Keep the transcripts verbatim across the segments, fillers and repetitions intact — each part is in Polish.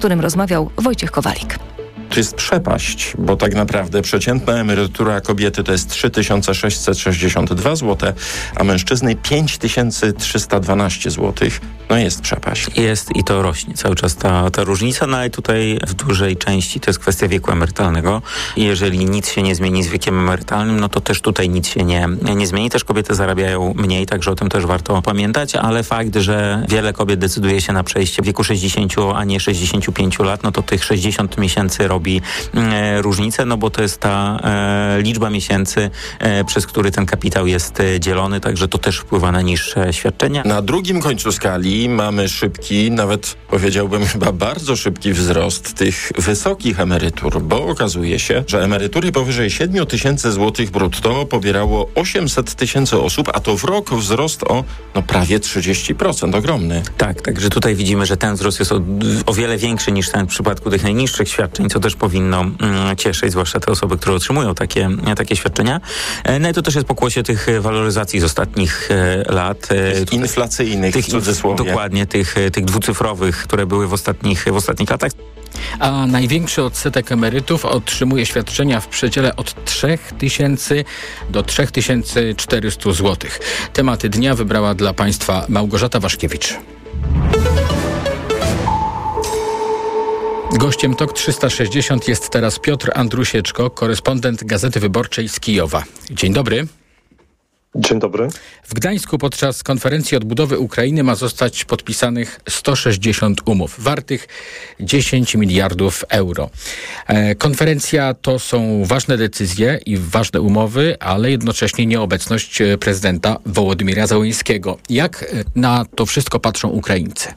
którym rozmawiał Wojciech Kowalik. To jest przepaść, bo tak naprawdę przeciętna emerytura kobiety to jest trzy tysiące sześćset sześćdziesiąt dwa złote, a mężczyzny pięć tysięcy trzysta dwanaście złotych. No jest przepaść. Jest i to rośnie cały czas ta, ta różnica, no ale tutaj w dużej części to jest kwestia wieku emerytalnego. I jeżeli nic się nie zmieni z wiekiem emerytalnym, no to też tutaj nic się nie, nie zmieni. Też kobiety zarabiają mniej, także o tym też warto pamiętać, ale fakt, że wiele kobiet decyduje się na przejście w wieku sześćdziesięciu, a nie sześćdziesięciu pięciu lat, no to tych sześćdziesiąt miesięcy robi e, różnicę, no bo to jest ta e, liczba miesięcy, e, przez który ten kapitał jest e, dzielony, także to też wpływa na niższe świadczenia. Na drugim końcu skali mamy szybki, nawet powiedziałbym chyba bardzo szybki wzrost tych wysokich emerytur, bo okazuje się, że emerytury powyżej siedmiu tysięcy złotych brutto pobierało osiemset tysięcy osób, a to w rok wzrost o no, prawie trzydzieści procent. Ogromny. Tak, także tutaj widzimy, że ten wzrost jest o, o wiele większy niż ten w przypadku tych najniższych świadczeń, co też powinno mm, cieszyć, zwłaszcza te osoby, które otrzymują takie, takie świadczenia. No i to też jest pokłosie tych waloryzacji z ostatnich e, lat. Tych tutaj, inflacyjnych, tych, w cudzysłowie. Dokładnie, tych, tych dwucyfrowych, które były w ostatnich, w ostatnich latach. A największy odsetek emerytów otrzymuje świadczenia w przedziale od trzy tysiące do trzy tysiące czterysta złotych. Tematy dnia wybrała dla Państwa Małgorzata Waszkiewicz. Gościem Tok trzysta sześćdziesiąt jest teraz Piotr Andrusieczko, korespondent Gazety Wyborczej z Kijowa. Dzień dobry. Dzień dobry. W Gdańsku podczas konferencji odbudowy Ukrainy ma zostać podpisanych sto sześćdziesiąt umów, wartych dziesięć miliardów euro. E, konferencja to są ważne decyzje i ważne umowy, ale jednocześnie nieobecność prezydenta Wołodymyra Zełenskiego. Jak na to wszystko patrzą Ukraińcy?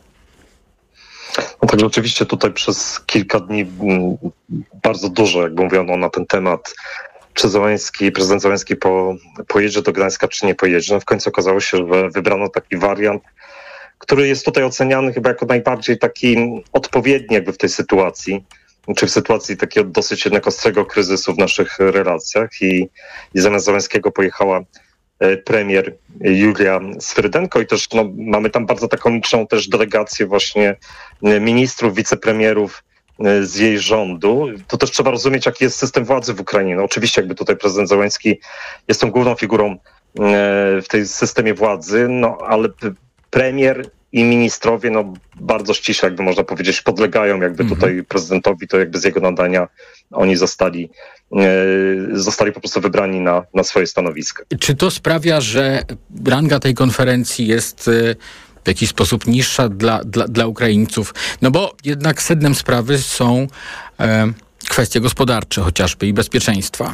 No tak, rzeczywiście tutaj przez kilka dni m, bardzo dużo, jak mówiono na ten temat, czy Zełenski, prezydent Zełenski po, pojedzie do Gdańska, czy nie pojedzie. No w końcu okazało się, że wybrano taki wariant, który jest tutaj oceniany chyba jako najbardziej taki odpowiedni jakby w tej sytuacji, czy w sytuacji takiego dosyć jednak ostrego kryzysu w naszych relacjach i, i zamiast Zełenskiego pojechała premier Julia Swyrydenko i też no, mamy tam bardzo taką liczną też delegację właśnie ministrów, wicepremierów z jej rządu. To też trzeba rozumieć, jaki jest system władzy w Ukrainie. No, oczywiście jakby tutaj prezydent Zełenski jest tą główną figurą w tej systemie władzy, no ale premier i ministrowie no bardzo ściśle, jakby można powiedzieć, podlegają jakby mhm. tutaj prezydentowi, to jakby z jego nadania oni zostali zostali po prostu wybrani na, na swoje stanowiska. Czy to sprawia, że ranga tej konferencji jest w jakiś sposób niższa dla, dla, dla Ukraińców? No bo jednak sednem sprawy są e, kwestie gospodarcze chociażby i bezpieczeństwa.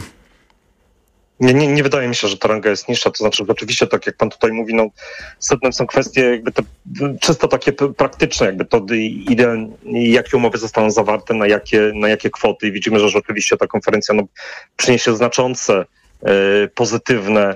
Nie, nie, nie wydaje mi się, że ta ranga jest niższa, to znaczy oczywiście tak jak pan tutaj mówi, no sednem są kwestie jakby te czysto takie praktyczne, jakby to ile, jakie umowy zostaną zawarte, na jakie, na jakie kwoty i widzimy, że rzeczywiście ta konferencja no, przyniesie znaczące e, pozytywne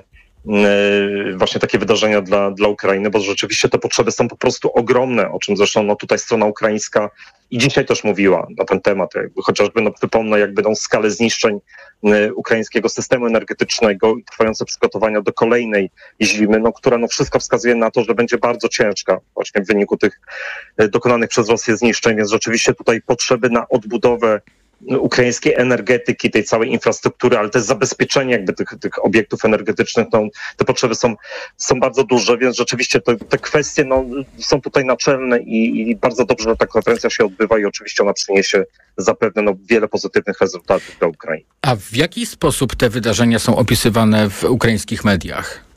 właśnie takie wydarzenia dla, dla Ukrainy, bo rzeczywiście te potrzeby są po prostu ogromne, o czym zresztą no, tutaj strona ukraińska i dzisiaj też mówiła na ten temat. Jakby, chociażby no, przypomnę jakby tą skalę zniszczeń y, ukraińskiego systemu energetycznego i trwające przygotowania do kolejnej zimy, no, która no, wszystko wskazuje na to, że będzie bardzo ciężka właśnie w wyniku tych y, dokonanych przez Rosję zniszczeń, więc rzeczywiście tutaj potrzeby na odbudowę ukraińskiej energetyki, tej całej infrastruktury, ale też zabezpieczenie jakby tych, tych obiektów energetycznych, no, te potrzeby są, są bardzo duże, więc rzeczywiście to, te kwestie no, są tutaj naczelne i, i bardzo dobrze, że ta konferencja się odbywa i oczywiście ona przyniesie zapewne no, wiele pozytywnych rezultatów dla Ukrainy. A w jaki sposób te wydarzenia są opisywane w ukraińskich mediach?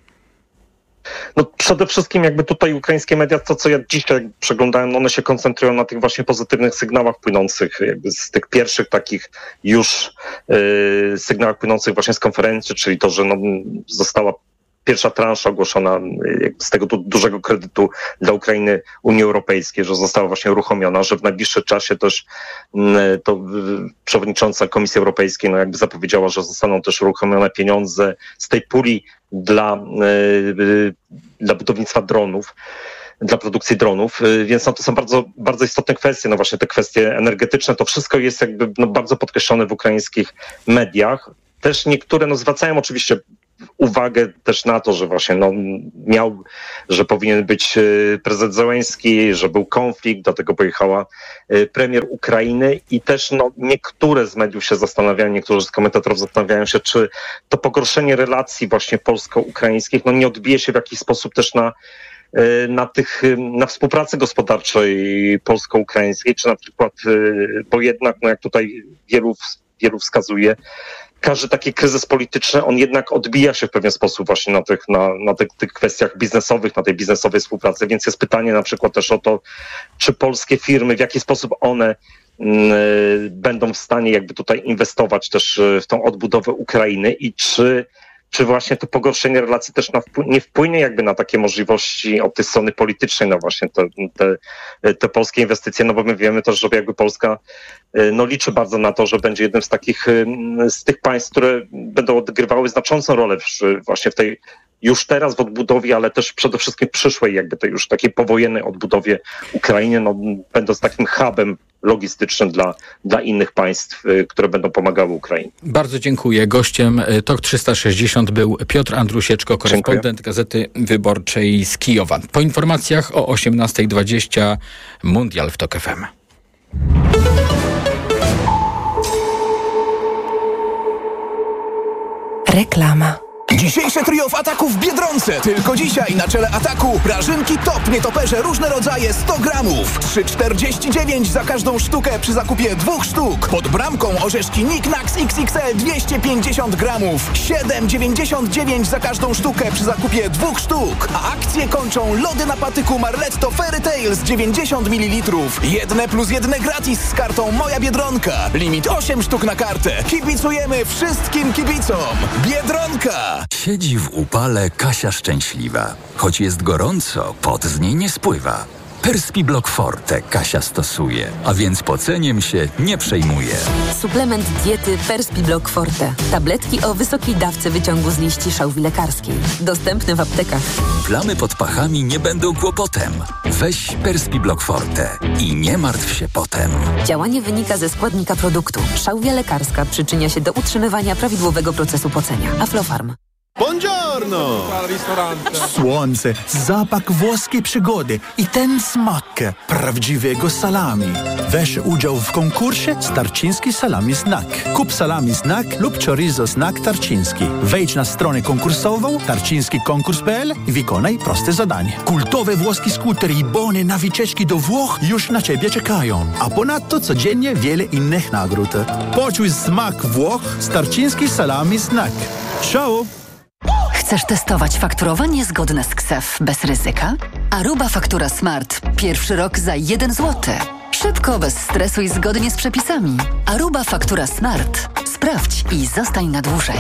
No przede wszystkim jakby tutaj ukraińskie media, to co ja dzisiaj przeglądałem, one się koncentrują na tych właśnie pozytywnych sygnałach płynących jakby z tych pierwszych takich już yy, sygnałach płynących właśnie z konferencji, czyli to, że no, została pierwsza transza ogłoszona z tego du- dużego kredytu dla Ukrainy Unii Europejskiej, że została właśnie uruchomiona, że w najbliższym czasie też yy, to yy, przewodnicząca Komisji Europejskiej no, jakby zapowiedziała, że zostaną też uruchomione pieniądze z tej puli dla, yy, dla budownictwa dronów, dla produkcji dronów, yy, więc no, to są bardzo, bardzo istotne kwestie, no właśnie te kwestie energetyczne, to wszystko jest jakby no, bardzo podkreślone w ukraińskich mediach. Też niektóre no, zwracają oczywiście uwagę też na to, że właśnie no, miał, że powinien być prezydent Zełenski, że był konflikt, do tego pojechała premier Ukrainy i też no, niektóre z mediów się zastanawiają, niektórzy z komentatorów zastanawiają się, czy to pogorszenie relacji właśnie polsko-ukraińskich no, nie odbije się w jakiś sposób też na na tych, na współpracy gospodarczej polsko-ukraińskiej, czy na przykład, bo jednak, no jak tutaj wielu, wielu wskazuje, każdy taki kryzys polityczny, on jednak odbija się w pewien sposób właśnie na tych, na, na tych, tych kwestiach biznesowych, na tej biznesowej współpracy, więc jest pytanie na przykład też o to, czy polskie firmy, w jaki sposób one będą w stanie jakby tutaj inwestować też w tą odbudowę Ukrainy i czy czy właśnie to pogorszenie relacji też na wpł- nie wpłynie jakby na takie możliwości od tej strony politycznej, no właśnie te, te, te polskie inwestycje, no bo my wiemy też, że jakby Polska no liczy bardzo na to, że będzie jednym z takich, z tych państw, które będą odgrywały znaczącą rolę w, właśnie w tej już teraz w odbudowie, ale też przede wszystkim przyszłej jakby tej już takiej powojennej odbudowie Ukrainy, no będąc takim hubem logistycznym dla, dla innych państw, które będą pomagały Ukrainie. Bardzo dziękuję. Gościem T O K trzysta sześćdziesiąt był Piotr Andrusieczko, korespondent dziękuję. Gazety Wyborczej z Kijowa. Po informacjach o osiemnasta dwadzieścia Mundial w T O K F M. Reklama. Dzisiejsze trio w Ataku w Biedronce. Tylko dzisiaj na czele Ataku prażynki top nietoperze różne rodzaje sto gramów. trzy czterdzieści dziewięć za każdą sztukę przy zakupie dwóch sztuk. Pod bramką orzeszki Niknax X X L dwieście pięćdziesiąt gramów. siedem dziewięćdziesiąt dziewięć za każdą sztukę przy zakupie dwóch sztuk. A akcje kończą lody na patyku Marletto Fairy Tales dziewięćdziesiąt mililitrów. Jedne plus jedne gratis z kartą Moja Biedronka. Limit osiem sztuk na kartę. Kibicujemy wszystkim kibicom. Biedronka! Siedzi w upale Kasia szczęśliwa. Choć jest gorąco, pot z niej nie spływa. Perspiblock Forte Kasia stosuje, a więc poceniem się nie przejmuje. Suplement diety Perspiblock Forte. Tabletki o wysokiej dawce wyciągu z liści szałwi lekarskiej. Dostępne w aptekach. Plamy pod pachami nie będą kłopotem. Weź Perspiblock Forte i nie martw się potem. Działanie wynika ze składnika produktu. Szałwia lekarska przyczynia się do utrzymywania prawidłowego procesu pocenia. Aflofarm. Buongiorno! Słońce, zapach włoskiej przygody i ten smak prawdziwego salami. Weź udział w konkursie Tarczyński Salami Snack. Kup salami snack lub chorizo snack Tarczyński. Wejdź na stronę konkursową tarczyński konkurs kropka p l i wykonaj proste zadanie. Kultowe włoskie skutery i bony na wycieczki do Włoch już na Ciebie czekają. A ponadto codziennie wiele innych nagród. Poczuj smak Włoch z Tarczyński Salami Snack. Ciao! Chcesz testować fakturowanie zgodne z K S E F bez ryzyka? Aruba Faktura Smart. Pierwszy rok za jeden złoty. Szybko, bez stresu i zgodnie z przepisami. Aruba Faktura Smart. Sprawdź i zostań na dłużej.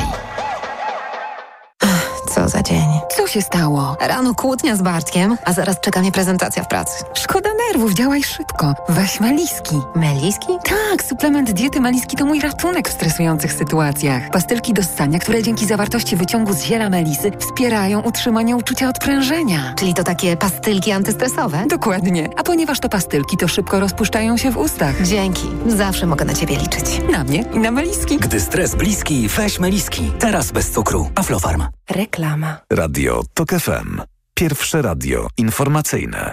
Co za dzień. Co się stało? Rano kłótnia z Bartkiem, a zaraz czeka mnie prezentacja w pracy. Szkoda nerwów, działaj szybko. Weź Meliski. Meliski? Tak, suplement diety Meliski to mój ratunek w stresujących sytuacjach. Pastylki do ssania, które dzięki zawartości wyciągu z ziela melisy wspierają utrzymanie uczucia odprężenia. Czyli to takie pastylki antystresowe? Dokładnie. A ponieważ to pastylki, to szybko rozpuszczają się w ustach. Dzięki. Zawsze mogę na Ciebie liczyć. Na mnie i na Meliski. Gdy stres bliski, weź Meliski. Teraz bez cukru. Aflofarm. Reklama. Radio T O K F M. Pierwsze radio informacyjne.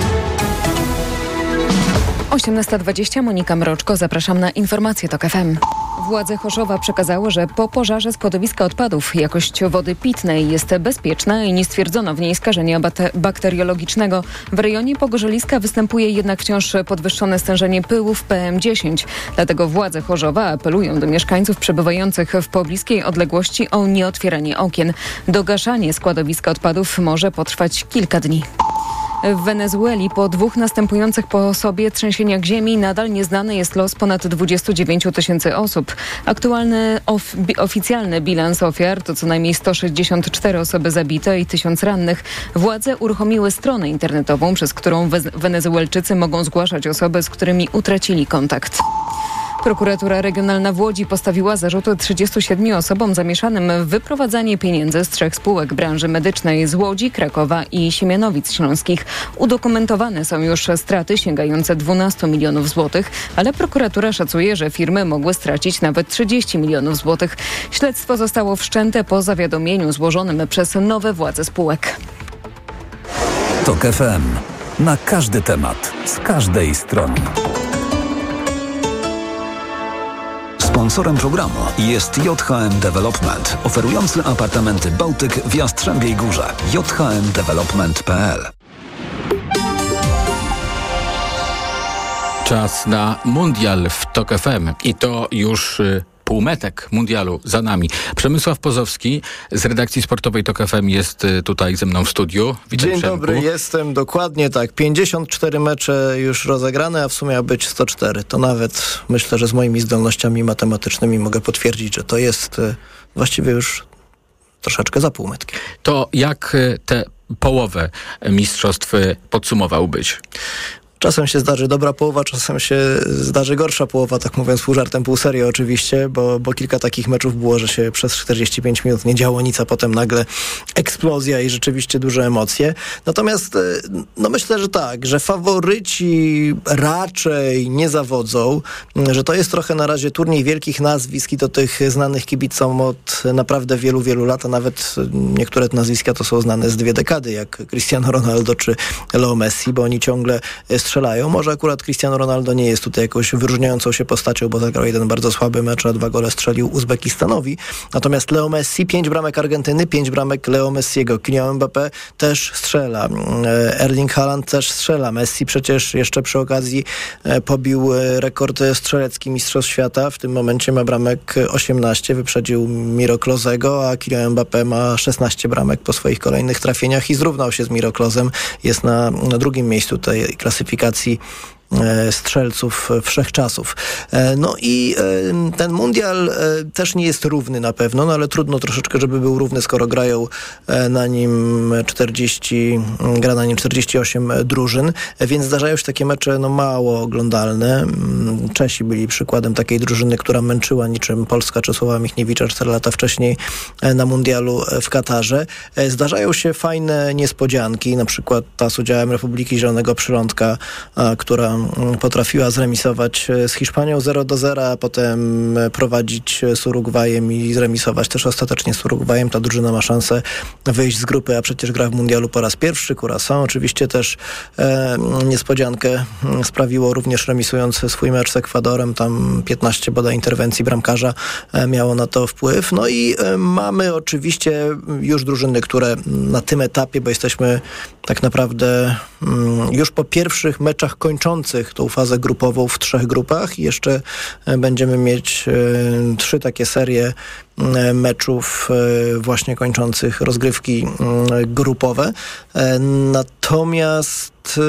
osiemnasta dwadzieścia, Monika Mroczko, zapraszam na informacje T O K F M. Władze Chorzowa przekazały, że po pożarze składowiska odpadów jakość wody pitnej jest bezpieczna i nie stwierdzono w niej skażenia bakteriologicznego. W rejonie Pogorzeliska występuje jednak wciąż podwyższone stężenie pyłów P M dziesięć. Dlatego władze Chorzowa apelują do mieszkańców przebywających w pobliskiej odległości o nieotwieranie okien. Dogaszanie składowiska odpadów może potrwać kilka dni. W Wenezueli po dwóch następujących po sobie trzęsieniach ziemi nadal nieznany jest los ponad dwudziestu dziewięciu tysięcy osób. Aktualny of, bi, oficjalny bilans ofiar to co najmniej sto sześćdziesiąt cztery osoby zabite i tysiąc rannych. Władze uruchomiły stronę internetową, przez którą Wenezuelczycy mogą zgłaszać osoby, z którymi utracili kontakt. Prokuratura Regionalna w Łodzi postawiła zarzuty trzydziestu siedmiu osobom zamieszanym w wyprowadzanie pieniędzy z trzech spółek branży medycznej z Łodzi, Krakowa i Siemianowic Śląskich. Udokumentowane są już straty sięgające dwunastu milionów złotych, ale prokuratura szacuje, że firmy mogły stracić nawet trzydzieści milionów złotych. Śledztwo zostało wszczęte po zawiadomieniu złożonym przez nowe władze spółek. TOK F M. Na każdy temat, z każdej strony. Sponsorem programu jest J H M Development, oferujący apartamenty Bałtyk w Jastrzębiej Górze. j h m development kropka p l. Czas na mundial w TOK F M i to już y, półmetek mundialu za nami. Przemysław Pozowski z redakcji sportowej TOK F M jest y, tutaj ze mną w studiu. Witaj, Dzień Przemku. dobry, jestem dokładnie tak. pięćdziesiąt cztery mecze już rozegrane, a w sumie ma być sto cztery. To nawet myślę, że z moimi zdolnościami matematycznymi mogę potwierdzić, że to jest y, właściwie już troszeczkę za półmetkiem. To jak y, tę połowę mistrzostw y, podsumowałbyś? Czasem się zdarzy dobra połowa, czasem się zdarzy gorsza połowa, tak mówiąc pół żartem, pół serio oczywiście, bo, bo kilka takich meczów było, że się przez czterdzieści pięć minut nie działo nic, a potem nagle eksplozja i rzeczywiście duże emocje. Natomiast no myślę, że tak, że faworyci raczej nie zawodzą, że to jest trochę na razie turniej wielkich nazwisk i to tych znanych kibicom od naprawdę wielu, wielu lat, a nawet niektóre nazwiska to są znane z dwie dekady, jak Cristiano Ronaldo czy Leo Messi, bo oni ciągle strzelają. Może akurat Cristiano Ronaldo nie jest tutaj jakąś wyróżniającą się postacią, bo zagrał jeden bardzo słaby mecz, a dwa gole strzelił Uzbekistanowi. Natomiast Leo Messi, pięć bramek Argentyny, pięć bramek Leo Messiego. Kylian Mbappé też strzela. Erling Haaland też strzela. Messi przecież jeszcze przy okazji pobił rekord strzelecki Mistrzostw Świata. W tym momencie ma bramek osiemnaście, wyprzedził Miro Klosego, a Kylian Mbappé ma szesnaście bramek po swoich kolejnych trafieniach i zrównał się z Miro Klosem. Jest na, na drugim miejscu tej klasyfikacji strzelców wszechczasów. No i ten mundial też nie jest równy na pewno, no ale trudno troszeczkę, żeby był równy, skoro grają na nim czterdzieści, gra na nim czterdzieści osiem drużyn, więc zdarzają się takie mecze no mało oglądalne. Czesi byli przykładem takiej drużyny, która męczyła niczym Polska Czesława Michniewicza cztery lata wcześniej na mundialu w Katarze. Zdarzają się fajne niespodzianki, na przykład ta z udziałem Republiki Zielonego Przylądka, która potrafiła zremisować z Hiszpanią zero do zera, a potem prowadzić z Urugwajem i zremisować też ostatecznie z Urugwajem. Ta drużyna ma szansę wyjść z grupy, a przecież gra w mundialu po raz pierwszy. Curaçao oczywiście też e, niespodziankę sprawiło, również remisując swój mecz z Ekwadorem. Tam piętnaście bodaj interwencji bramkarza e, miało na to wpływ. No i e, mamy oczywiście już drużyny, które na tym etapie, bo jesteśmy tak naprawdę mm, już po pierwszych meczach kończących tą fazę grupową w trzech grupach i jeszcze będziemy mieć e, trzy takie serie e, meczów e, właśnie kończących rozgrywki e, grupowe. E, natomiast e,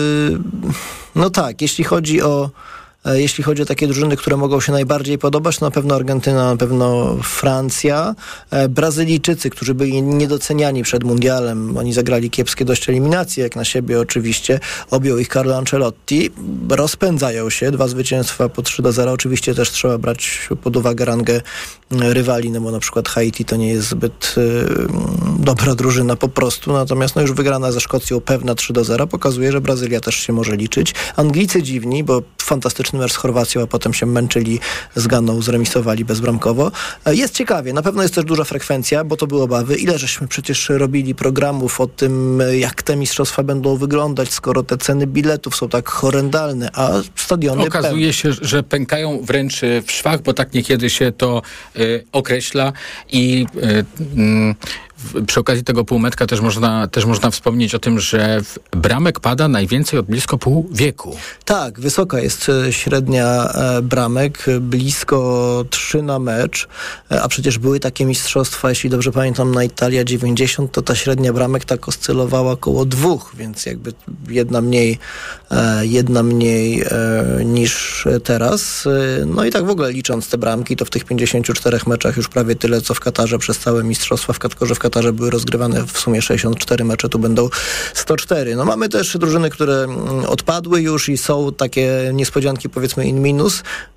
no tak, jeśli chodzi o Jeśli chodzi o takie drużyny, które mogą się najbardziej podobać, to na pewno Argentyna, na pewno Francja. Brazylijczycy, którzy byli niedoceniani przed mundialem, oni zagrali kiepskie dość eliminacje, jak na siebie oczywiście. Objął ich Carlo Ancelotti. Rozpędzają się, dwa zwycięstwa po trzy do zera. Oczywiście też trzeba brać pod uwagę rangę rywali, no bo na przykład Haiti to nie jest zbyt y, dobra drużyna po prostu. Natomiast no już wygrana ze Szkocją pewna trzy do zera pokazuje, że Brazylia też się może liczyć. Anglicy dziwni, bo fantastyczny mecz z Chorwacją, a potem się męczyli z Ganą, zremisowali bezbramkowo. Jest ciekawie, na pewno jest też duża frekwencja, bo to były obawy. Ile żeśmy przecież robili programów o tym, jak te mistrzostwa będą wyglądać, skoro te ceny biletów są tak horrendalne, a stadiony okazuje się, że pękają wręcz w szwach, bo tak niekiedy się to y, określa i y, y, przy okazji tego półmetka też można, też można wspomnieć o tym, że bramek pada najwięcej od blisko pół wieku. Tak, wysoka jest średnia bramek, blisko trzy na mecz, a przecież były takie mistrzostwa, jeśli dobrze pamiętam, na Italia dziewięćdziesiąt, to ta średnia bramek tak oscylowała około dwóch, więc jakby jedna mniej, jedna mniej niż teraz. No i tak w ogóle licząc te bramki, to w tych pięćdziesięciu czterech meczach już prawie tyle, co w Katarze przez całe mistrzostwa, w Katarze, w Katarze były rozgrywane w sumie sześćdziesiąt cztery mecze, tu będą sto cztery. No mamy też drużyny, które odpadły już i są takie niespodzianki, powiedzmy in minus.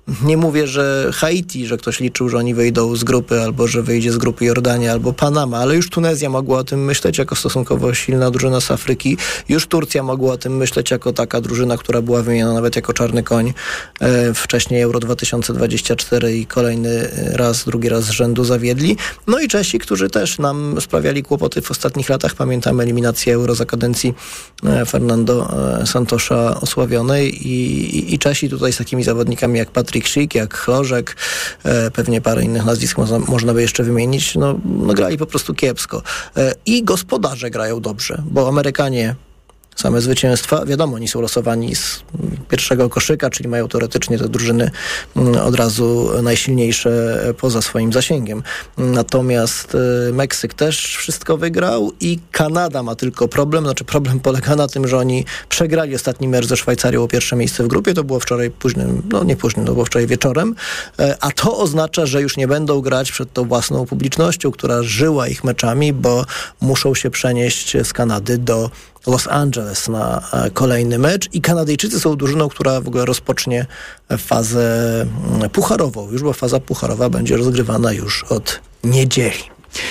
Nie mówię, że Haiti, że ktoś liczył, że oni wyjdą z grupy, albo że wyjdzie z grupy Jordania, albo Panama, ale już Tunezja mogła o tym myśleć jako stosunkowo silna drużyna z Afryki. Już Turcja mogła o tym myśleć jako taka drużyna, która była wymieniona nawet jako czarny koń e, wcześniej Euro dwa tysiące dwadzieścia cztery i kolejny raz, drugi raz z rzędu zawiedli. No i Czesi, którzy też nam sprawiali kłopoty w ostatnich latach. Pamiętamy eliminację Euro za kadencji e, Fernando e, Santosza osławionej i, i, i Czesi tutaj z takimi zawodnikami jak Patryk Schick, jak Chlożek, e, pewnie parę innych nazwisk można, można by jeszcze wymienić, no, no grali po prostu kiepsko. E, I gospodarze grają dobrze, bo Amerykanie same zwycięstwa, wiadomo, oni są losowani z pierwszego koszyka, czyli mają teoretycznie te drużyny od razu najsilniejsze poza swoim zasięgiem. Natomiast Meksyk też wszystko wygrał i Kanada ma tylko problem, znaczy problem polega na tym, że oni przegrali ostatni mecz ze Szwajcarią o pierwsze miejsce w grupie, to było wczoraj późnym, no nie późnym, to było wczoraj wieczorem, a to oznacza, że już nie będą grać przed tą własną publicznością, która żyła ich meczami, bo muszą się przenieść z Kanady do Los Angeles na kolejny mecz i Kanadyjczycy są drużyną, która w ogóle rozpocznie fazę pucharową, już bo faza pucharowa będzie rozgrywana już od niedzieli.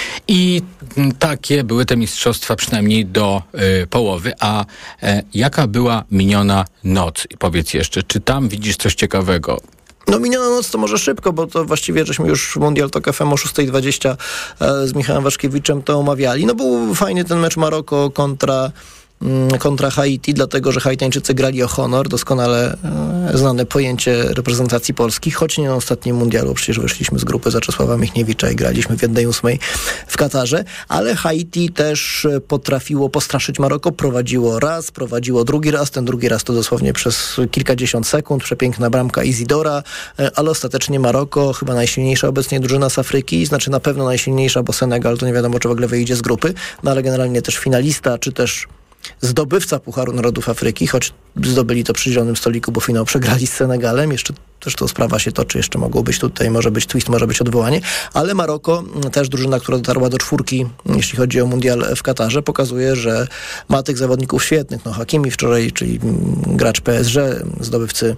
I takie były te mistrzostwa przynajmniej do y, połowy. A e, jaka była miniona noc? I powiedz jeszcze, czy tam widzisz coś ciekawego? No miniona noc to może szybko, bo to właściwie żeśmy już Mundial Tok F M o szósta dwadzieścia e, z Michałem Waszkiewiczem to omawiali. No był fajny ten mecz Maroko kontra kontra Haiti, dlatego że Haitańczycy grali o honor, doskonale e, znane pojęcie reprezentacji Polski, choć nie na ostatnim mundialu, przecież wyszliśmy z grupy za Czesława Michniewicza i graliśmy w jednej ósmej w Katarze, ale Haiti też potrafiło postraszyć Maroko, prowadziło raz, prowadziło drugi raz, ten drugi raz to dosłownie przez kilkadziesiąt sekund, przepiękna bramka Isidora, e, ale ostatecznie Maroko, chyba najsilniejsza obecnie drużyna z Afryki, znaczy na pewno najsilniejsza, bo Senegal to nie wiadomo, czy w ogóle wyjdzie z grupy, no ale generalnie też finalista, czy też zdobywca Pucharu Narodów Afryki, choć zdobyli to przy zielonym stoliku, bo finał przegrali z Senegalem. Jeszcze też to sprawa się toczy, jeszcze mogło być tutaj, może być twist, może być odwołanie. Ale Maroko, też drużyna, która dotarła do czwórki, jeśli chodzi o mundial w Katarze, pokazuje, że ma tych zawodników świetnych. No Hakimi wczoraj, czyli gracz P S G, zdobywcy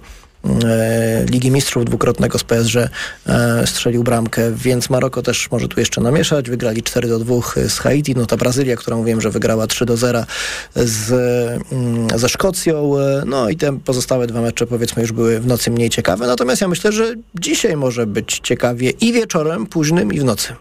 Ligi Mistrzów dwukrotnego z P S G e, strzelił bramkę, więc Maroko też może tu jeszcze namieszać. Wygrali cztery do dwóch z Haiti. No ta Brazylia, którą mówiłem, że wygrała trzy do zera z, mm, ze Szkocją. No i te pozostałe dwa mecze, powiedzmy, już były w nocy mniej ciekawe. Natomiast ja myślę, że dzisiaj może być ciekawie i wieczorem, późnym, i w nocy.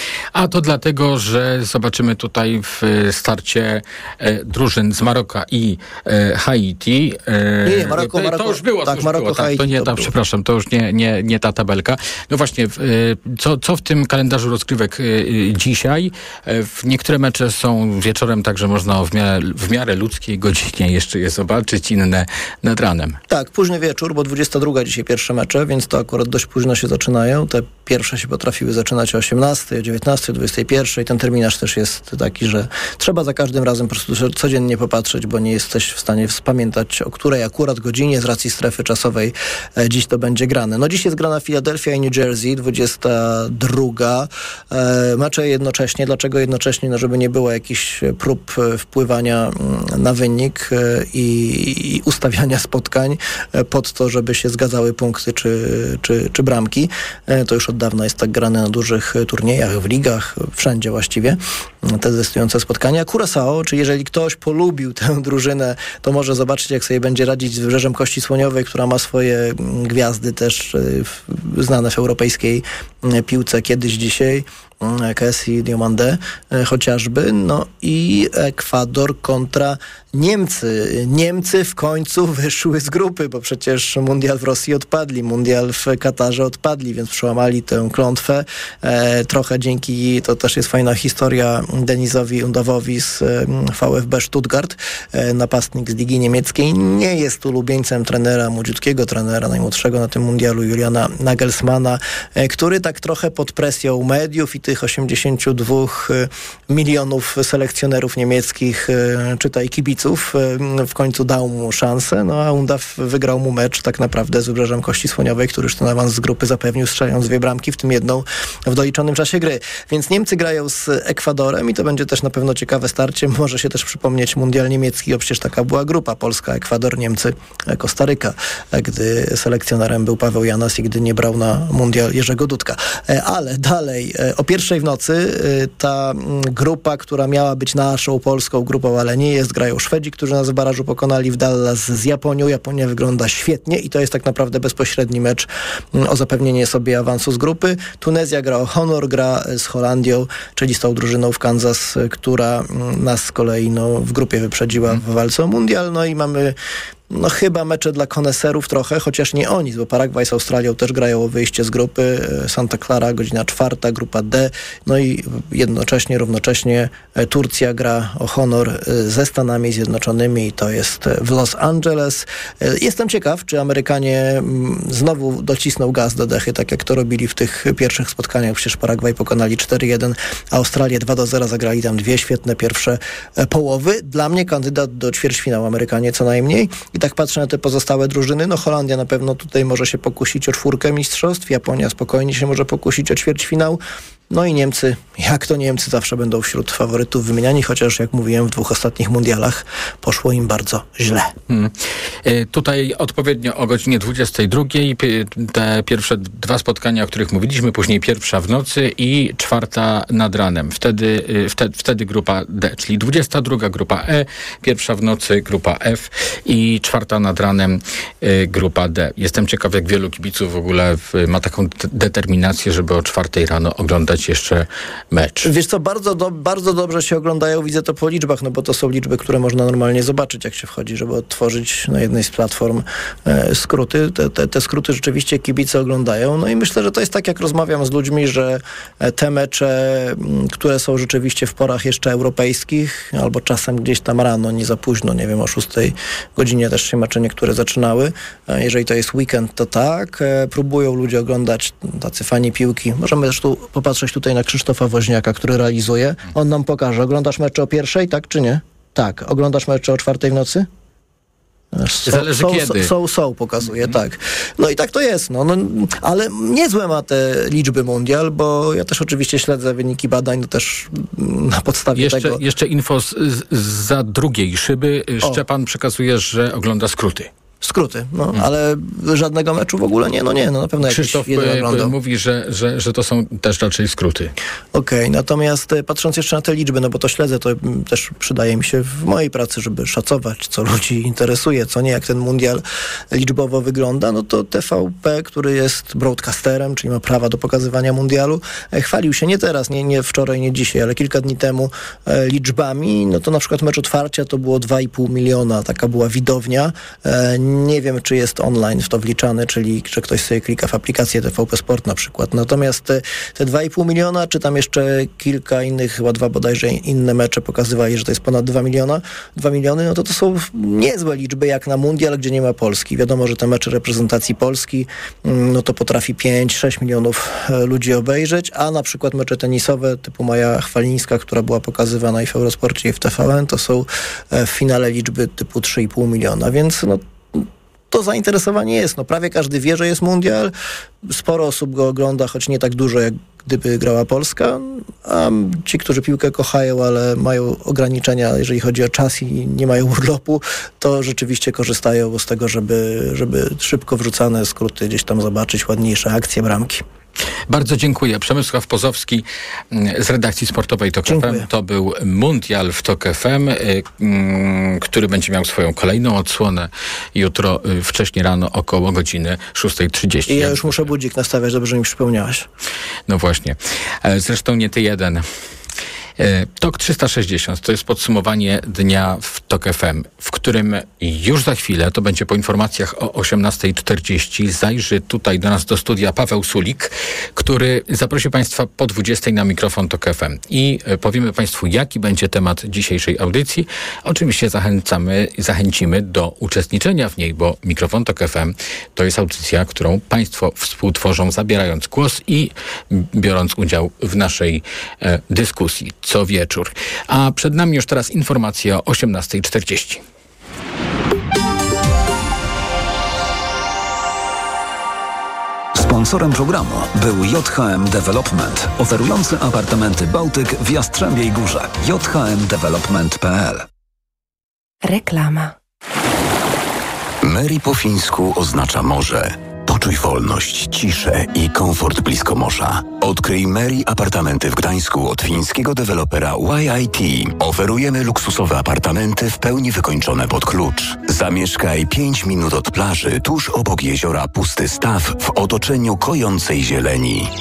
A to dlatego, że zobaczymy tutaj w starcie e, drużyn z Maroka i e, Haiti. E, nie, nie, Maroko, to, Maroko. To już było, tak, to już Maroko, było, tak, Haiti, to nie to ta, było. przepraszam, to już nie, nie, nie ta tabelka. No właśnie, e, co, co w tym kalendarzu rozgrywek e, dzisiaj? E, w niektóre mecze są wieczorem, także można w miarę, w miarę ludzkiej godzinie jeszcze je zobaczyć, inne nad ranem. Tak, późny wieczór, bo dwudziesta druga dzisiaj pierwsze mecze, więc to akurat dość późno się zaczynają. Te pierwsze się potrafiły zaczynać o osiemnastej, o dziewiętnastej, o dwudziestej pierwszej. Ten terminarz też jest taki, że trzeba za każdym razem po prostu codziennie popatrzeć, bo nie jesteś w stanie spamiętać, o której akurat godzinie z racji strefy czasowej e, dziś to będzie grane. No dziś jest grana Philadelphia i New Jersey, dwudziesta druga. E, mecze jednocześnie. Dlaczego jednocześnie? No żeby nie było jakichś prób wpływania na wynik e, i, i ustawiania spotkań e, pod to, żeby się zgadzały punkty czy, czy, czy bramki. E, to już od dawna jest tak grane na dużych turniejach, w ligach, wszędzie właściwie te decydujące spotkania. Curaçao, czy jeżeli ktoś polubił tę drużynę, to może zobaczyć, jak sobie będzie radzić z Wybrzeżem Kości Słoniowej, która ma swoje gwiazdy też w, znane w europejskiej piłce kiedyś, dzisiaj. Kessie, Diomande chociażby, no i Ekwador kontra Niemcy. Niemcy w końcu wyszły z grupy, bo przecież mundial w Rosji odpadli, mundial w Katarze odpadli, więc przełamali tę klątwę. E, trochę dzięki, to też jest fajna historia, Denisowi Undawowi z V F B Stuttgart, e, napastnik z Ligi Niemieckiej. Nie jest ulubieńcem trenera, młodziutkiego trenera, najmłodszego na tym mundialu, Juliana Nagelsmana, e, który tak trochę pod presją mediów i tych osiemdziesięciu dwóch milionów selekcjonerów niemieckich, czytaj kibiców, w końcu dał mu szansę, no a Undaw wygrał mu mecz tak naprawdę z Wybrzeżem Kości Słoniowej, który już ten awans z grupy zapewnił, strzelając dwie bramki, w tym jedną w doliczonym czasie gry. Więc Niemcy grają z Ekwadorem i to będzie też na pewno ciekawe starcie. Może się też przypomnieć mundial niemiecki, bo przecież taka była grupa: Polska, Ekwador, Niemcy, Kostaryka, gdy selekcjonerem był Paweł Janas i gdy nie brał na mundial Jerzego Dudka. Ale dalej, o pierwszej w nocy ta grupa, która miała być naszą polską grupą, ale nie jest, grają Szwedzi, którzy nas w barażu pokonali w Dallas z Japonią. Japonia wygląda świetnie i to jest tak naprawdę bezpośredni mecz o zapewnienie sobie awansu z grupy. Tunezja gra o honor, gra z Holandią, czyli z tą drużyną w Kansas, która nas z kolei no, w grupie wyprzedziła w walce o mundial. No i mamy no chyba mecze dla koneserów trochę, chociaż nie oni, bo Paragwaj z Australią też grają o wyjście z grupy. Santa Clara, godzina czwarta, grupa D. No i jednocześnie, równocześnie Turcja gra o honor ze Stanami Zjednoczonymi i to jest w Los Angeles. Jestem ciekaw, czy Amerykanie znowu docisną gaz do dechy, tak jak to robili w tych pierwszych spotkaniach. Przecież Paragwaj pokonali cztery jeden, Australię dwa do zera, zagrali tam dwie świetne pierwsze połowy. Dla mnie kandydat do ćwierćfinału Amerykanie co najmniej. I tak patrzę na te pozostałe drużyny. No Holandia na pewno tutaj może się pokusić o czwórkę mistrzostw. Japonia spokojnie się może pokusić o ćwierćfinał. No i Niemcy, jak to Niemcy zawsze będą wśród faworytów wymieniani, chociaż jak mówiłem w dwóch ostatnich mundialach poszło im bardzo źle. Hmm. Y, tutaj odpowiednio o godzinie dwudziestej drugiej te pierwsze dwa spotkania, o których mówiliśmy, później pierwsza w nocy i czwarta nad ranem. Wtedy, y, wtedy, wtedy grupa D, czyli dwudziesta druga grupa E, pierwsza w nocy grupa F i czwarta nad ranem y, grupa D. Jestem ciekaw, jak wielu kibiców w ogóle w, ma taką de- determinację, żeby o czwartej rano oglądać jeszcze mecz. Wiesz co, bardzo, do, bardzo dobrze się oglądają, widzę to po liczbach, no bo to są liczby, które można normalnie zobaczyć, jak się wchodzi, żeby odtworzyć na jednej z platform e, skróty. Te, te, te skróty rzeczywiście kibice oglądają. No i myślę, że to jest tak, jak rozmawiam z ludźmi, że te mecze, które są rzeczywiście w porach jeszcze europejskich, albo czasem gdzieś tam rano, nie za późno, nie wiem, o szóstej godzinie też się mecze niektóre zaczynały. E, jeżeli to jest weekend, to tak. E, próbują ludzie oglądać, tacy fani piłki. Możemy też tu popatrzeć tutaj na Krzysztofa Woźniaka, który realizuje. On nam pokaże. Oglądasz mecze o pierwszej, tak czy nie? Tak. Oglądasz mecze o czwartej w nocy? So, Zależy są, kiedy. Są, są, pokazuje, mm. tak. No i tak to jest, no, no, ale niezłe ma te liczby mundial, bo ja też oczywiście śledzę wyniki badań, no też na podstawie jeszcze, tego. Jeszcze info z, z, za drugiej szyby. O. Szczepan przekazuje, że ogląda skróty. Skróty, no, hmm. ale żadnego meczu w ogóle nie, no nie, no na pewno Krzysztof mówi, że, że, że to są też raczej skróty. Okej, okay, natomiast patrząc jeszcze na te liczby, no bo to śledzę, to też przydaje mi się w mojej pracy, żeby szacować, co ludzi interesuje, co nie, jak ten mundial liczbowo wygląda, no to T V P, który jest broadcasterem, czyli ma prawa do pokazywania mundialu, chwalił się nie teraz, nie, nie wczoraj, nie dzisiaj, ale kilka dni temu e, liczbami, no to na przykład mecz otwarcia to było dwa i pół miliona, taka była widownia. E, Nie wiem, czy jest online w to wliczany, czyli że ktoś sobie klika w aplikację T V P Sport na przykład. Natomiast te, te dwa i pół miliona, czy tam jeszcze kilka innych, chyba dwa bodajże inne mecze pokazywali, że to jest ponad dwa miliona, dwa miliony, no to to są niezłe liczby jak na mundial, gdzie nie ma Polski. Wiadomo, że te mecze reprezentacji Polski, no to potrafi pięć sześć milionów ludzi obejrzeć, a na przykład mecze tenisowe typu Maja Chwalińska, która była pokazywana i w Eurosporcie i w T V N, to są w finale liczby typu trzy i pół miliona, więc no to zainteresowanie jest. No, prawie każdy wie, że jest mundial. Sporo osób go ogląda, choć nie tak dużo, jak gdyby grała Polska. A ci, którzy piłkę kochają, ale mają ograniczenia, jeżeli chodzi o czas i nie mają urlopu, to rzeczywiście korzystają z tego, żeby, żeby szybko wrzucane skróty gdzieś tam zobaczyć, ładniejsze akcje, bramki. Bardzo dziękuję. Przemysław Pozowski z redakcji sportowej Tok F M. To był Mundial w Tok F M, który będzie miał swoją kolejną odsłonę jutro wcześniej rano około godziny szóstej trzydzieści. I ja już muszę budzik nastawiać, dobrze mi przypomniałaś. No właśnie. Zresztą nie ty jeden. Tok trzysta sześćdziesiąt to jest podsumowanie dnia w Tok F M, w którym już za chwilę, to będzie po informacjach o osiemnasta czterdzieści, zajrzy tutaj do nas do studia Paweł Sulik, który zaprosi Państwa po dwudziestej na mikrofon Tok F M i powiemy Państwu, jaki będzie temat dzisiejszej audycji. Oczywiście zachęcamy, zachęcimy do uczestniczenia w niej, bo mikrofon Tok F M to jest audycja, którą Państwo współtworzą, zabierając głos i biorąc udział w naszej e, dyskusji co wieczór. A przed nami już teraz informacja o osiemnasta czterdzieści. Sponsorem programu był J H M Development, oferujący apartamenty Bałtyk w Jastrzębiej Górze. j h m development kropka p l. Reklama. Mary po fińsku oznacza morze. Poczuj wolność, ciszę i komfort blisko morza. Odkryj Mary apartamenty w Gdańsku od fińskiego dewelopera Y I T. Oferujemy luksusowe apartamenty w pełni wykończone pod klucz. Zamieszkaj pięć minut od plaży, tuż obok jeziora Pusty Staw w otoczeniu kojącej zieleni.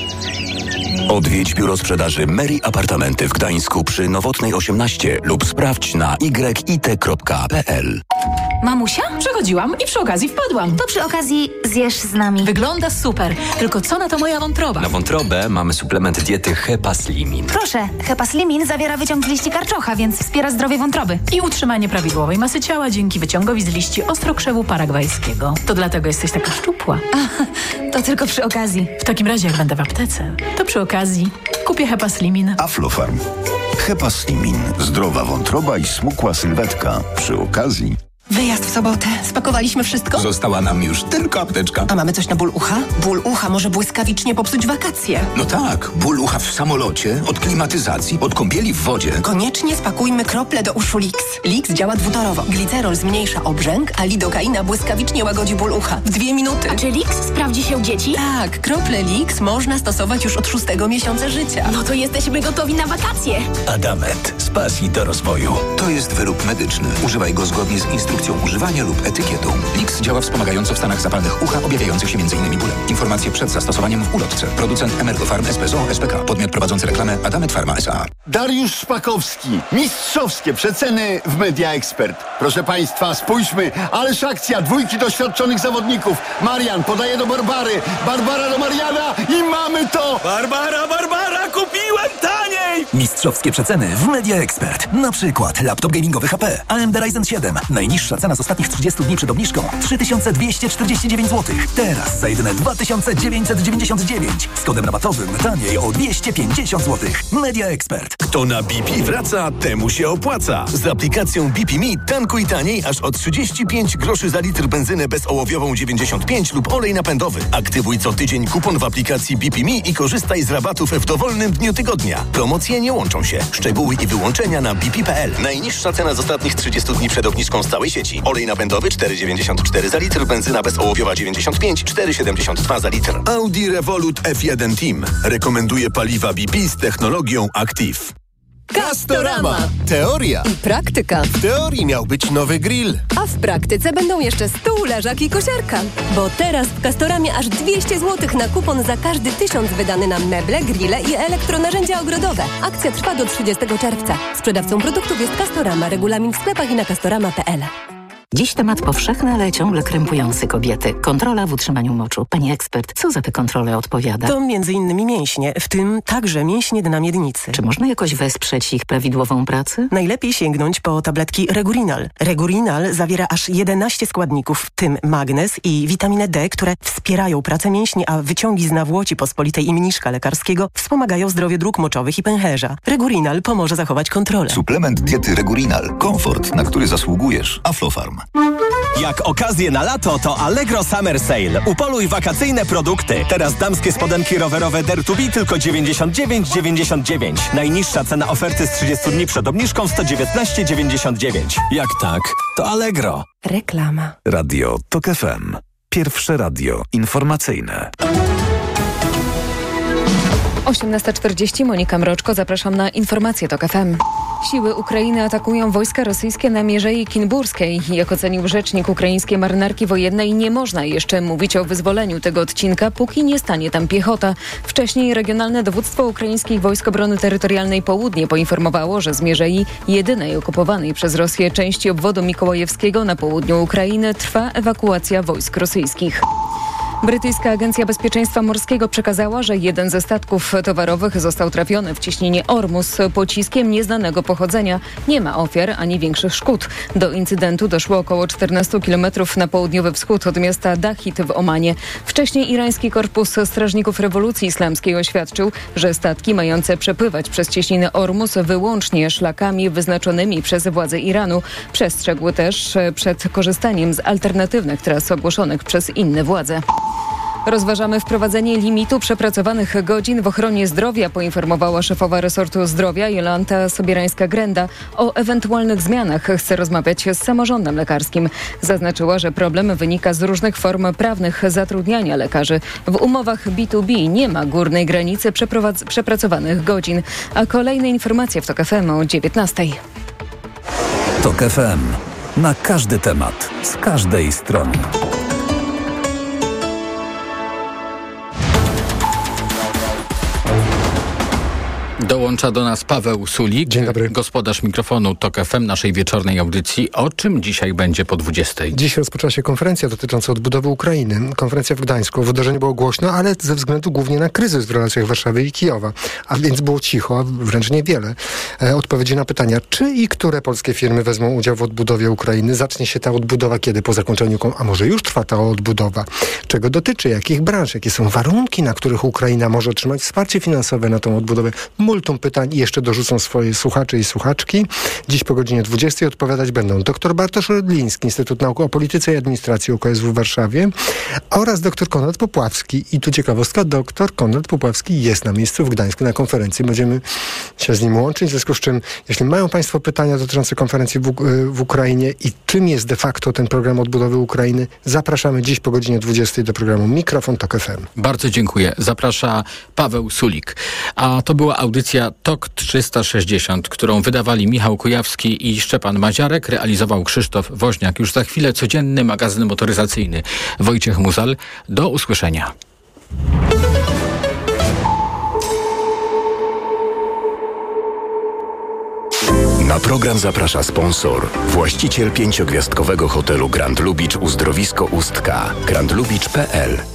Odwiedź biuro sprzedaży Mary Apartamenty w Gdańsku przy Nowotnej osiemnaście lub sprawdź na y i t kropka p l. Mamusia? Przechodziłam i przy okazji wpadłam. To przy okazji zjesz z nami. Wygląda super, tylko co na to moja wątroba? Na wątrobę mamy suplement diety Hepaslimin. Proszę, Hepaslimin zawiera wyciąg z liści karczocha, więc wspiera zdrowie wątroby. I utrzymanie prawidłowej masy ciała dzięki wyciągowi z liści ostrokrzewu paragwajskiego. To dlatego jesteś taka szczupła. A, to tylko przy okazji. W takim razie, jak będę w aptece, to przy okazji kupię Hepaslimin. Aflofarm. Hepaslimin. Zdrowa wątroba i smukła sylwetka. Przy okazji... Wyjazd w sobotę. Spakowaliśmy wszystko? Została nam już tylko apteczka. A mamy coś na ból ucha? Ból ucha może błyskawicznie popsuć wakacje. No tak, ból ucha w samolocie, od klimatyzacji, od kąpieli w wodzie. Koniecznie spakujmy krople do uszu Lix. Lix działa dwutorowo. Glicerol zmniejsza obrzęk, a lidokaina błyskawicznie łagodzi ból ucha. W dwie minuty. A czy Lix sprawdzi się u dzieci? Tak, krople Lix można stosować już od szóstego miesiąca życia. No to jesteśmy gotowi na wakacje. Adamant. Z pasji do rozwoju. To jest wyrób medyczny. Używaj go zgodnie z instrukcją używania lub etykietą. Lix działa wspomagająco w stanach zapalnych ucha objawiających się m.in. bólem. Informacje przed zastosowaniem w ulotce. Producent Emergofarm S P Z O S P K. Podmiot prowadzący reklamę Adamant Pharma S A. Dariusz Szpakowski. Mistrzowskie przeceny w Media Expert. Proszę Państwa, spójrzmy. Ależ akcja. Dwójki doświadczonych zawodników. Marian podaje do Barbary. Barbara do Mariana i mamy to! Barbara, Barbara, kupiłem taniej! Mistrzowskie przeceny w Media Expert. Na przykład laptop gamingowy H P A M D Ryzen siedem. Najniższa cena z ostatnich trzydziestu dni przed obniżką trzy tysiące dwieście czterdzieści dziewięć złotych. Teraz za jedyne dwa tysiące dziewięćset dziewięćdziesiąt dziewięć. Z kodem rabatowym taniej o dwieście pięćdziesiąt złotych. Media Expert. Kto na B P wraca, temu się opłaca. Z aplikacją B P Me tankuj taniej aż o trzydzieści pięć groszy za litr benzynę bezołowiową dziewięćdziesiąt pięć lub olej napędowy. Aktywuj co tydzień kupon w aplikacji B P Me i korzystaj z rabatów w dowolnym dniu tygodnia. Promocje nie łączą się. Szczegóły i wyłączenia na b p kropka p l. Najniższa cena z ostatnich trzydziestu dni przed obniżką z całej sieci. Olej napędowy cztery dziewięćdziesiąt cztery za litr, benzyna bezołowiowa dziewięćdziesiąt pięć, cztery siedemdziesiąt dwa za litr. Audi Revolut F jeden Team rekomenduje paliwa B P z technologią Active. Castorama. Teoria i praktyka. W teorii miał być nowy grill, a w praktyce będą jeszcze stół, leżak i kosiarka. Bo teraz w Castoramie aż dwieście złotych na kupon za każdy tysiąc wydany na meble, grille i elektronarzędzia ogrodowe. Akcja trwa do trzydziestego czerwca. Sprzedawcą produktów jest Castorama. Regulamin w sklepach i na castorama kropka p l. Dziś temat powszechny, ale ciągle krępujący kobiety. Kontrola w utrzymaniu moczu. Pani ekspert, co za tę kontrolę odpowiada? To między innymi mięśnie, w tym także mięśnie dna miednicy. Czy można jakoś wesprzeć ich prawidłową pracę? Najlepiej sięgnąć po tabletki Regurinal. Regurinal zawiera aż jedenaście składników, w tym magnez i witaminę D, które wspierają pracę mięśni, a wyciągi z nawłoci pospolitej i mniszka lekarskiego wspomagają zdrowie dróg moczowych i pęcherza. Regurinal pomoże zachować kontrolę. Suplement diety Regurinal. Komfort, na który zasługujesz. Aflofarm. Jak okazję na lato, to Allegro Summer Sale. Upoluj wakacyjne produkty. Teraz damskie spodenki rowerowe Dare to Be tylko dziewięćdziesiąt dziewięć dziewięćdziesiąt dziewięć. Najniższa cena oferty z trzydziestu dni przed obniżką sto dziewiętnaście dziewięćdziesiąt dziewięć. Jak tak, to Allegro. Reklama. Radio Tok F M. Pierwsze radio informacyjne. osiemnasta czterdzieści, Monika Mroczko, zapraszam na informacje TOK F M. Siły Ukrainy atakują wojska rosyjskie na Mierzei Kinburskiej. Jak ocenił rzecznik ukraińskiej marynarki wojennej, nie można jeszcze mówić o wyzwoleniu tego odcinka, póki nie stanie tam piechota. Wcześniej regionalne dowództwo ukraińskich Wojsk Obrony Terytorialnej Południe poinformowało, że z Mierzei, jedynej okupowanej przez Rosję części obwodu mikołajewskiego na południu Ukrainy, trwa ewakuacja wojsk rosyjskich. Brytyjska Agencja Bezpieczeństwa Morskiego przekazała, że jeden ze statków towarowych został trafiony w cieśninie Ormus pociskiem nieznanego pochodzenia. Nie ma ofiar ani większych szkód. Do incydentu doszło około czternaście kilometrów na południowy wschód od miasta Dahit w Omanie. Wcześniej irański Korpus Strażników Rewolucji Islamskiej oświadczył, że statki mające przepływać przez cieśninę Ormus wyłącznie szlakami wyznaczonymi przez władze Iranu. Przestrzegł też przed korzystaniem z alternatywnych tras ogłoszonych przez inne władze. Rozważamy wprowadzenie limitu przepracowanych godzin w ochronie zdrowia, poinformowała szefowa resortu zdrowia Jolanta Sobierańska-Grenda. O ewentualnych zmianach chce rozmawiać z samorządem lekarskim. Zaznaczyła, że problem wynika z różnych form prawnych zatrudniania lekarzy. W umowach B dwa B nie ma górnej granicy przeprowadz- przepracowanych godzin. A kolejne informacje w TOK F M o dziewiętnastej. TOK F M. Na każdy temat, z każdej strony. Dołącza do nas Paweł Sulik, Dzień dobry. Gospodarz mikrofonu TOK F M, naszej wieczornej audycji. O czym dzisiaj będzie po dwudziestej? Dziś rozpoczęła się konferencja dotycząca odbudowy Ukrainy. Konferencja w Gdańsku. W uderzeniu było głośno, ale ze względu głównie na kryzys w relacjach Warszawy i Kijowa. A więc było cicho, a wręcz niewiele. E, odpowiedzi na pytania, czy i które polskie firmy wezmą udział w odbudowie Ukrainy. Zacznie się ta odbudowa kiedy? Po zakończeniu, a może już trwa ta odbudowa? Czego dotyczy? Jakich branż? Jakie są warunki, na których Ukraina może otrzymać wsparcie finansowe na tą odbudowę? Multum pytań i jeszcze dorzucą swoje słuchacze i słuchaczki. Dziś po godzinie dwudziestej odpowiadać będą dr Bartosz Rydliński, Instytut Nauk o Polityce i Administracji U K S W w Warszawie oraz dr Konrad Popławski. I tu ciekawostka, dr Konrad Popławski jest na miejscu w Gdańsku na konferencji. Będziemy się z nim łączyć, w związku z czym, jeśli mają Państwo pytania dotyczące konferencji w, w Ukrainie i czym jest de facto ten program odbudowy Ukrainy, zapraszamy dziś po godzinie dwudziestej do programu Mikrofon TOK F M. Bardzo dziękuję. Zaprasza Paweł Sulik. A to była audycja TOK trzysta sześćdziesiąt, którą wydawali Michał Kujawski i Szczepan Maziarek, realizował Krzysztof Woźniak. Już za chwilę codzienny magazyn motoryzacyjny. Wojciech Muzal. Do usłyszenia. Na program zaprasza sponsor, właściciel pięciogwiazdkowego hotelu Grand Lubicz Uzdrowisko Ustka, grand lubicz kropka p l.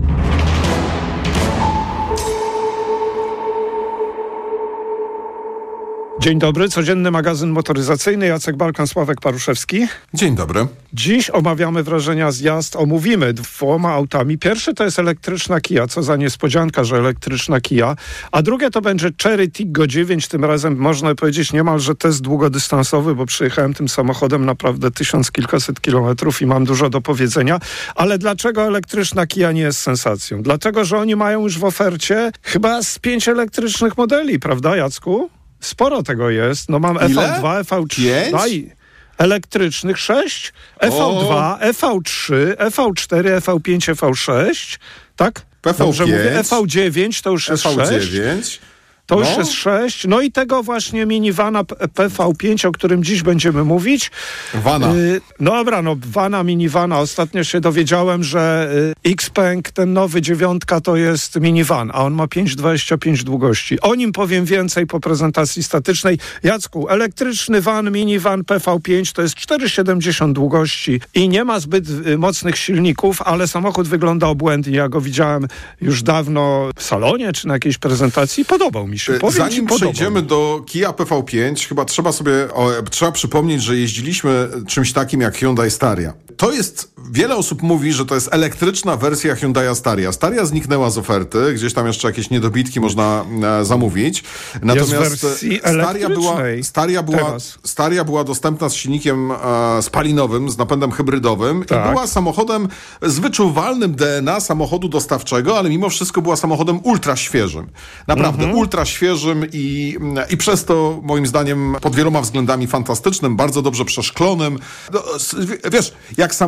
Dzień dobry, codzienny magazyn motoryzacyjny, Jacek Balkan, Sławek Paruszewski. Dzień dobry. Dziś omawiamy wrażenia z jazd, omówimy dwoma autami. Pierwszy to jest elektryczna Kia, co za niespodzianka, że elektryczna Kia, a drugie to będzie Chery Tiggo dziewięć, tym razem można powiedzieć niemalże test długodystansowy, bo przyjechałem tym samochodem naprawdę tysiąc kilkaset kilometrów i mam dużo do powiedzenia, ale dlaczego elektryczna Kia nie jest sensacją? Dlatego, że oni mają już w ofercie chyba z pięć elektrycznych modeli, prawda, Jacku? Sporo tego jest. No mam Ile? F V dwa, F V trzy, no i elektrycznych sześć, F V dwa, F V trzy, F V cztery, F V pięć, F V sześć, tak? P V pięć, Dobrze mówię, F V dziewięć to już jest F V sześć. dziewięć. To no. już jest sześć. No i tego właśnie minivana P V pięć, o którym dziś będziemy mówić. Vana. Y, no dobra, no vana, minivana. Ostatnio się dowiedziałem, że y, Xpeng, ten nowy dziewiątka, to jest minivan, a on ma pięć dwadzieścia pięć długości. O nim powiem więcej po prezentacji statycznej. Jacku, elektryczny van, minivan P V pięć to jest cztery siedemdziesiąt długości i nie ma zbyt y, mocnych silników, ale samochód wygląda obłędnie. Ja go widziałem już dawno w salonie czy na jakiejś prezentacji. Podobał mi się. Powiem Zanim przejdziemy do Kia P V pięć, chyba trzeba sobie o, trzeba przypomnieć, że jeździliśmy czymś takim jak Hyundai Staria. To jest, wiele osób mówi, że to jest elektryczna wersja Hyundai Staria. Staria zniknęła z oferty, gdzieś tam jeszcze jakieś niedobitki można e, zamówić. Natomiast Staria była, Staria, była, Staria była dostępna z silnikiem e, spalinowym, z napędem hybrydowym tak. i była samochodem z wyczuwalnym D N A samochodu dostawczego, ale mimo wszystko była samochodem ultra świeżym. Naprawdę, mhm. ultra świeżym i, i przez to moim zdaniem pod wieloma względami fantastycznym, bardzo dobrze przeszklonym. No, wiesz, jak samochód,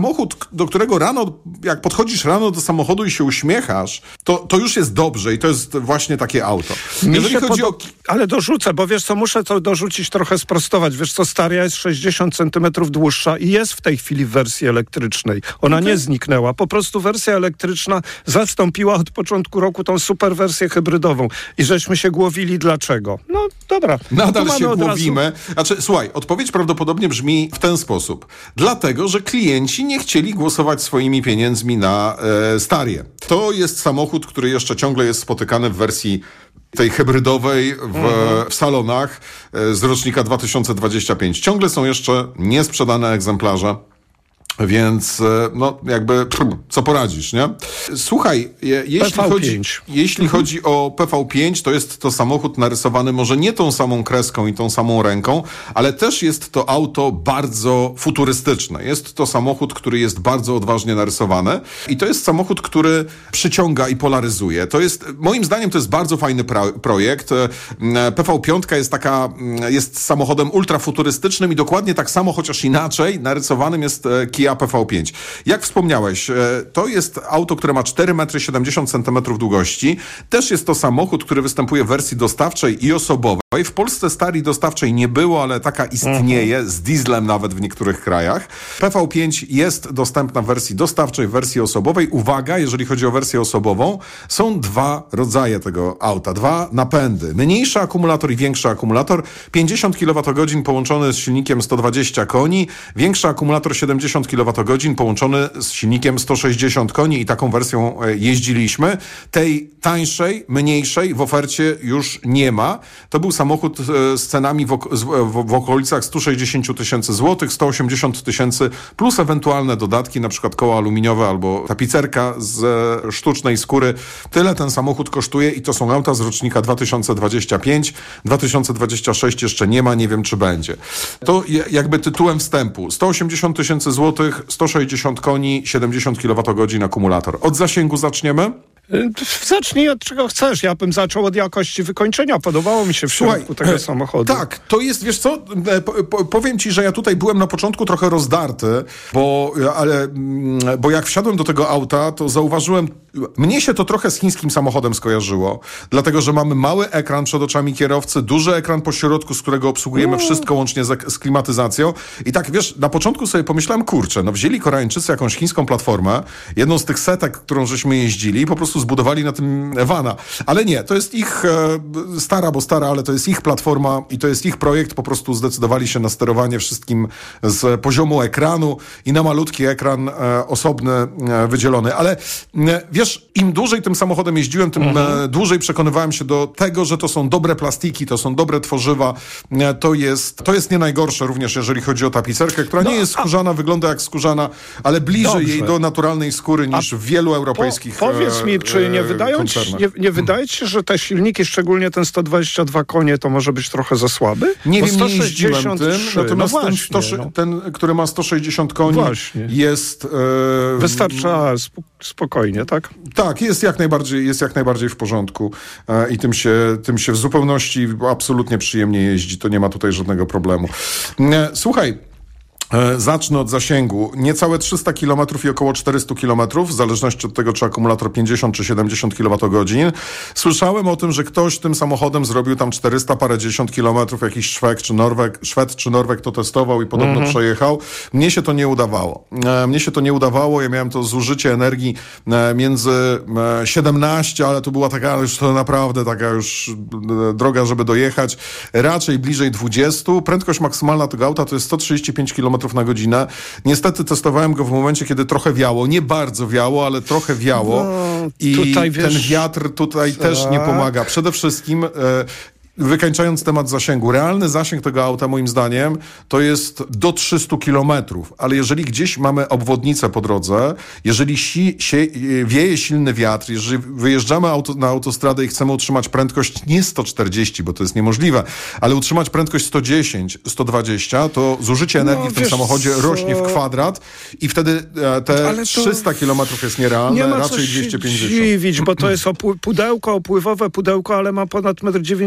do którego rano, jak podchodzisz rano do samochodu i się uśmiechasz, to, to już jest dobrze i to jest właśnie takie auto. Jeżeli chodzi pod... o... Ale dorzucę, bo wiesz co, muszę to dorzucić, trochę sprostować. Wiesz co, Staria jest sześćdziesiąt centymetrów dłuższa i jest w tej chwili w wersji elektrycznej. Ona okay. nie zniknęła. Po prostu wersja elektryczna zastąpiła od początku roku tą super wersję hybrydową. I żeśmy się głowili dlaczego. No dobra. Nadal no, się głowimy. Znaczy, słuchaj, odpowiedź prawdopodobnie brzmi w ten sposób. Dlatego, że klienci nie chcieli głosować swoimi pieniędzmi na e, Starię. To jest samochód, który jeszcze ciągle jest spotykany w wersji tej hybrydowej w, mhm. w salonach e, z rocznika dwa tysiące dwudziestego piątego. Ciągle są jeszcze niesprzedane egzemplarze. Więc, no, jakby, co poradzisz, nie? Słuchaj, je, jeśli, chodzi, jeśli mhm. chodzi o P V pięć, to jest to samochód narysowany może nie tą samą kreską i tą samą ręką, ale też jest to auto bardzo futurystyczne. Jest to samochód, który jest bardzo odważnie narysowany i to jest samochód, który przyciąga i polaryzuje. To jest, moim zdaniem, to jest bardzo fajny pro, projekt. P V pięć jest taka, jest samochodem ultrafuturystycznym i dokładnie tak samo, chociaż inaczej, narysowanym jest Kia P V pięć. Jak wspomniałeś, to jest auto, które ma cztery metry siedemdziesiąt centymetrów długości. Też jest to samochód, który występuje w wersji dostawczej i osobowej. W Polsce Starii dostawczej nie było, ale taka istnieje, z dieslem nawet w niektórych krajach. P V pięć jest dostępna w wersji dostawczej, w wersji osobowej. Uwaga, jeżeli chodzi o wersję osobową, są dwa rodzaje tego auta, dwa napędy. Mniejszy akumulator i większy akumulator. pięćdziesiąt kilowatogodzin połączony z silnikiem sto dwadzieścia koni. Większy akumulator siedemdziesiąt kilowatogodzin połączony z silnikiem sto sześćdziesiąt koni i taką wersją jeździliśmy. Tej tańszej, mniejszej w ofercie już nie ma. To był samochód z cenami w, ok- w, w okolicach sto sześćdziesiąt tysięcy złotych, sto osiemdziesiąt tysięcy plus ewentualne dodatki, na przykład koła aluminiowe albo tapicerka z sztucznej skóry. Tyle ten samochód kosztuje i to są auta z rocznika dwa tysiące dwudziestego piątego. dwa tysiące dwudziestego szóstego jeszcze nie ma, nie wiem czy będzie. To jakby tytułem wstępu. sto osiemdziesiąt tysięcy złotych, sto sześćdziesiąt koni, siedemdziesiąt kilowatogodzin akumulator. Od zasięgu zaczniemy? Zacznij od czego chcesz. Ja bym zaczął od jakości wykończenia. Podobało mi się w Słuchaj, środku tego samochodu. Tak, to jest, wiesz co, powiem ci, że ja tutaj byłem na początku trochę rozdarty, bo, ale, bo jak wsiadłem do tego auta, to zauważyłem, mnie się to trochę z chińskim samochodem skojarzyło, dlatego, że mamy mały ekran przed oczami kierowcy, duży ekran po środku, z którego obsługujemy no. wszystko łącznie z, z klimatyzacją i tak, wiesz, na początku sobie pomyślałem, kurczę, no wzięli Koreańczycy jakąś chińską platformę, jedną z tych setek, którą żeśmy jeździli, po prostu zbudowali na tym vana. Ale nie, to jest ich e, stara, bo stara, ale to jest ich platforma i to jest ich projekt. Po prostu zdecydowali się na sterowanie wszystkim z poziomu ekranu i na malutki ekran e, osobny e, wydzielony. Ale e, wiesz, im dłużej tym samochodem jeździłem, tym mhm. e, dłużej przekonywałem się do tego, że to są dobre plastiki, to są dobre tworzywa. E, to, jest, to jest nie najgorsze również, jeżeli chodzi o tapicerkę, która no, nie jest skórzana, a... wygląda jak skórzana, ale bliżej Dobrze. jej do naturalnej skóry niż a w wielu europejskich po, powiedz mi, czy nie wydają ci, nie, nie wydaje ci się, że te silniki, szczególnie ten sto dwadzieścia dwa konie, to może być trochę za słaby? Nie Bo wiem, nie jeździłem tym, natomiast no właśnie, ten, sto, no. ten, który ma sto sześćdziesiąt koni, właśnie. jest... E, Wystarcza spokojnie, tak? Tak, jest jak najbardziej, jest jak najbardziej w porządku e, i tym się, tym się w zupełności absolutnie przyjemnie jeździ. To nie ma tutaj żadnego problemu. E, słuchaj, zacznę od zasięgu. Niecałe trzysta kilometrów i około czterysta kilometrów, w zależności od tego, czy akumulator pięćdziesiąt czy siedemdziesiąt kilowatogodzin. Słyszałem o tym, że ktoś tym samochodem zrobił tam czterysta parędziesiąt kilometrów, jakiś Szwed czy Norweg, Szwed czy Norweg to testował i podobno mm-hmm. przejechał. Mnie się to nie udawało. E, mnie się to nie udawało. Ja miałem to zużycie energii e, między e, siedemnaście, ale to była taka już to naprawdę taka już e, droga, żeby dojechać. Raczej bliżej dwadzieścia. Prędkość maksymalna tego auta to jest sto trzydzieści pięć kilometrów na godzinę. Niestety testowałem go w momencie, kiedy trochę wiało. Nie bardzo wiało, ale trochę wiało. No, I tutaj, wiesz, ten wiatr tutaj tak. też nie pomaga. Przede wszystkim... E, Wykańczając temat zasięgu. Realny zasięg tego auta, moim zdaniem, to jest do trzysta kilometrów. Ale jeżeli gdzieś mamy obwodnicę po drodze, jeżeli si, si, wieje silny wiatr, jeżeli wyjeżdżamy auto, na autostradę i chcemy utrzymać prędkość nie sto czterdzieści, bo to jest niemożliwe, ale utrzymać prędkość sto dziesięć, sto dwadzieścia, to zużycie energii no, w tym samochodzie co? rośnie w kwadrat i wtedy te ale trzysta kilometrów jest nierealne, nie ma raczej dwieście pięćdziesiąt. Dziwić, bo to jest opły- pudełko, opływowe pudełko, ale ma ponad metr dziewięćdziesiąt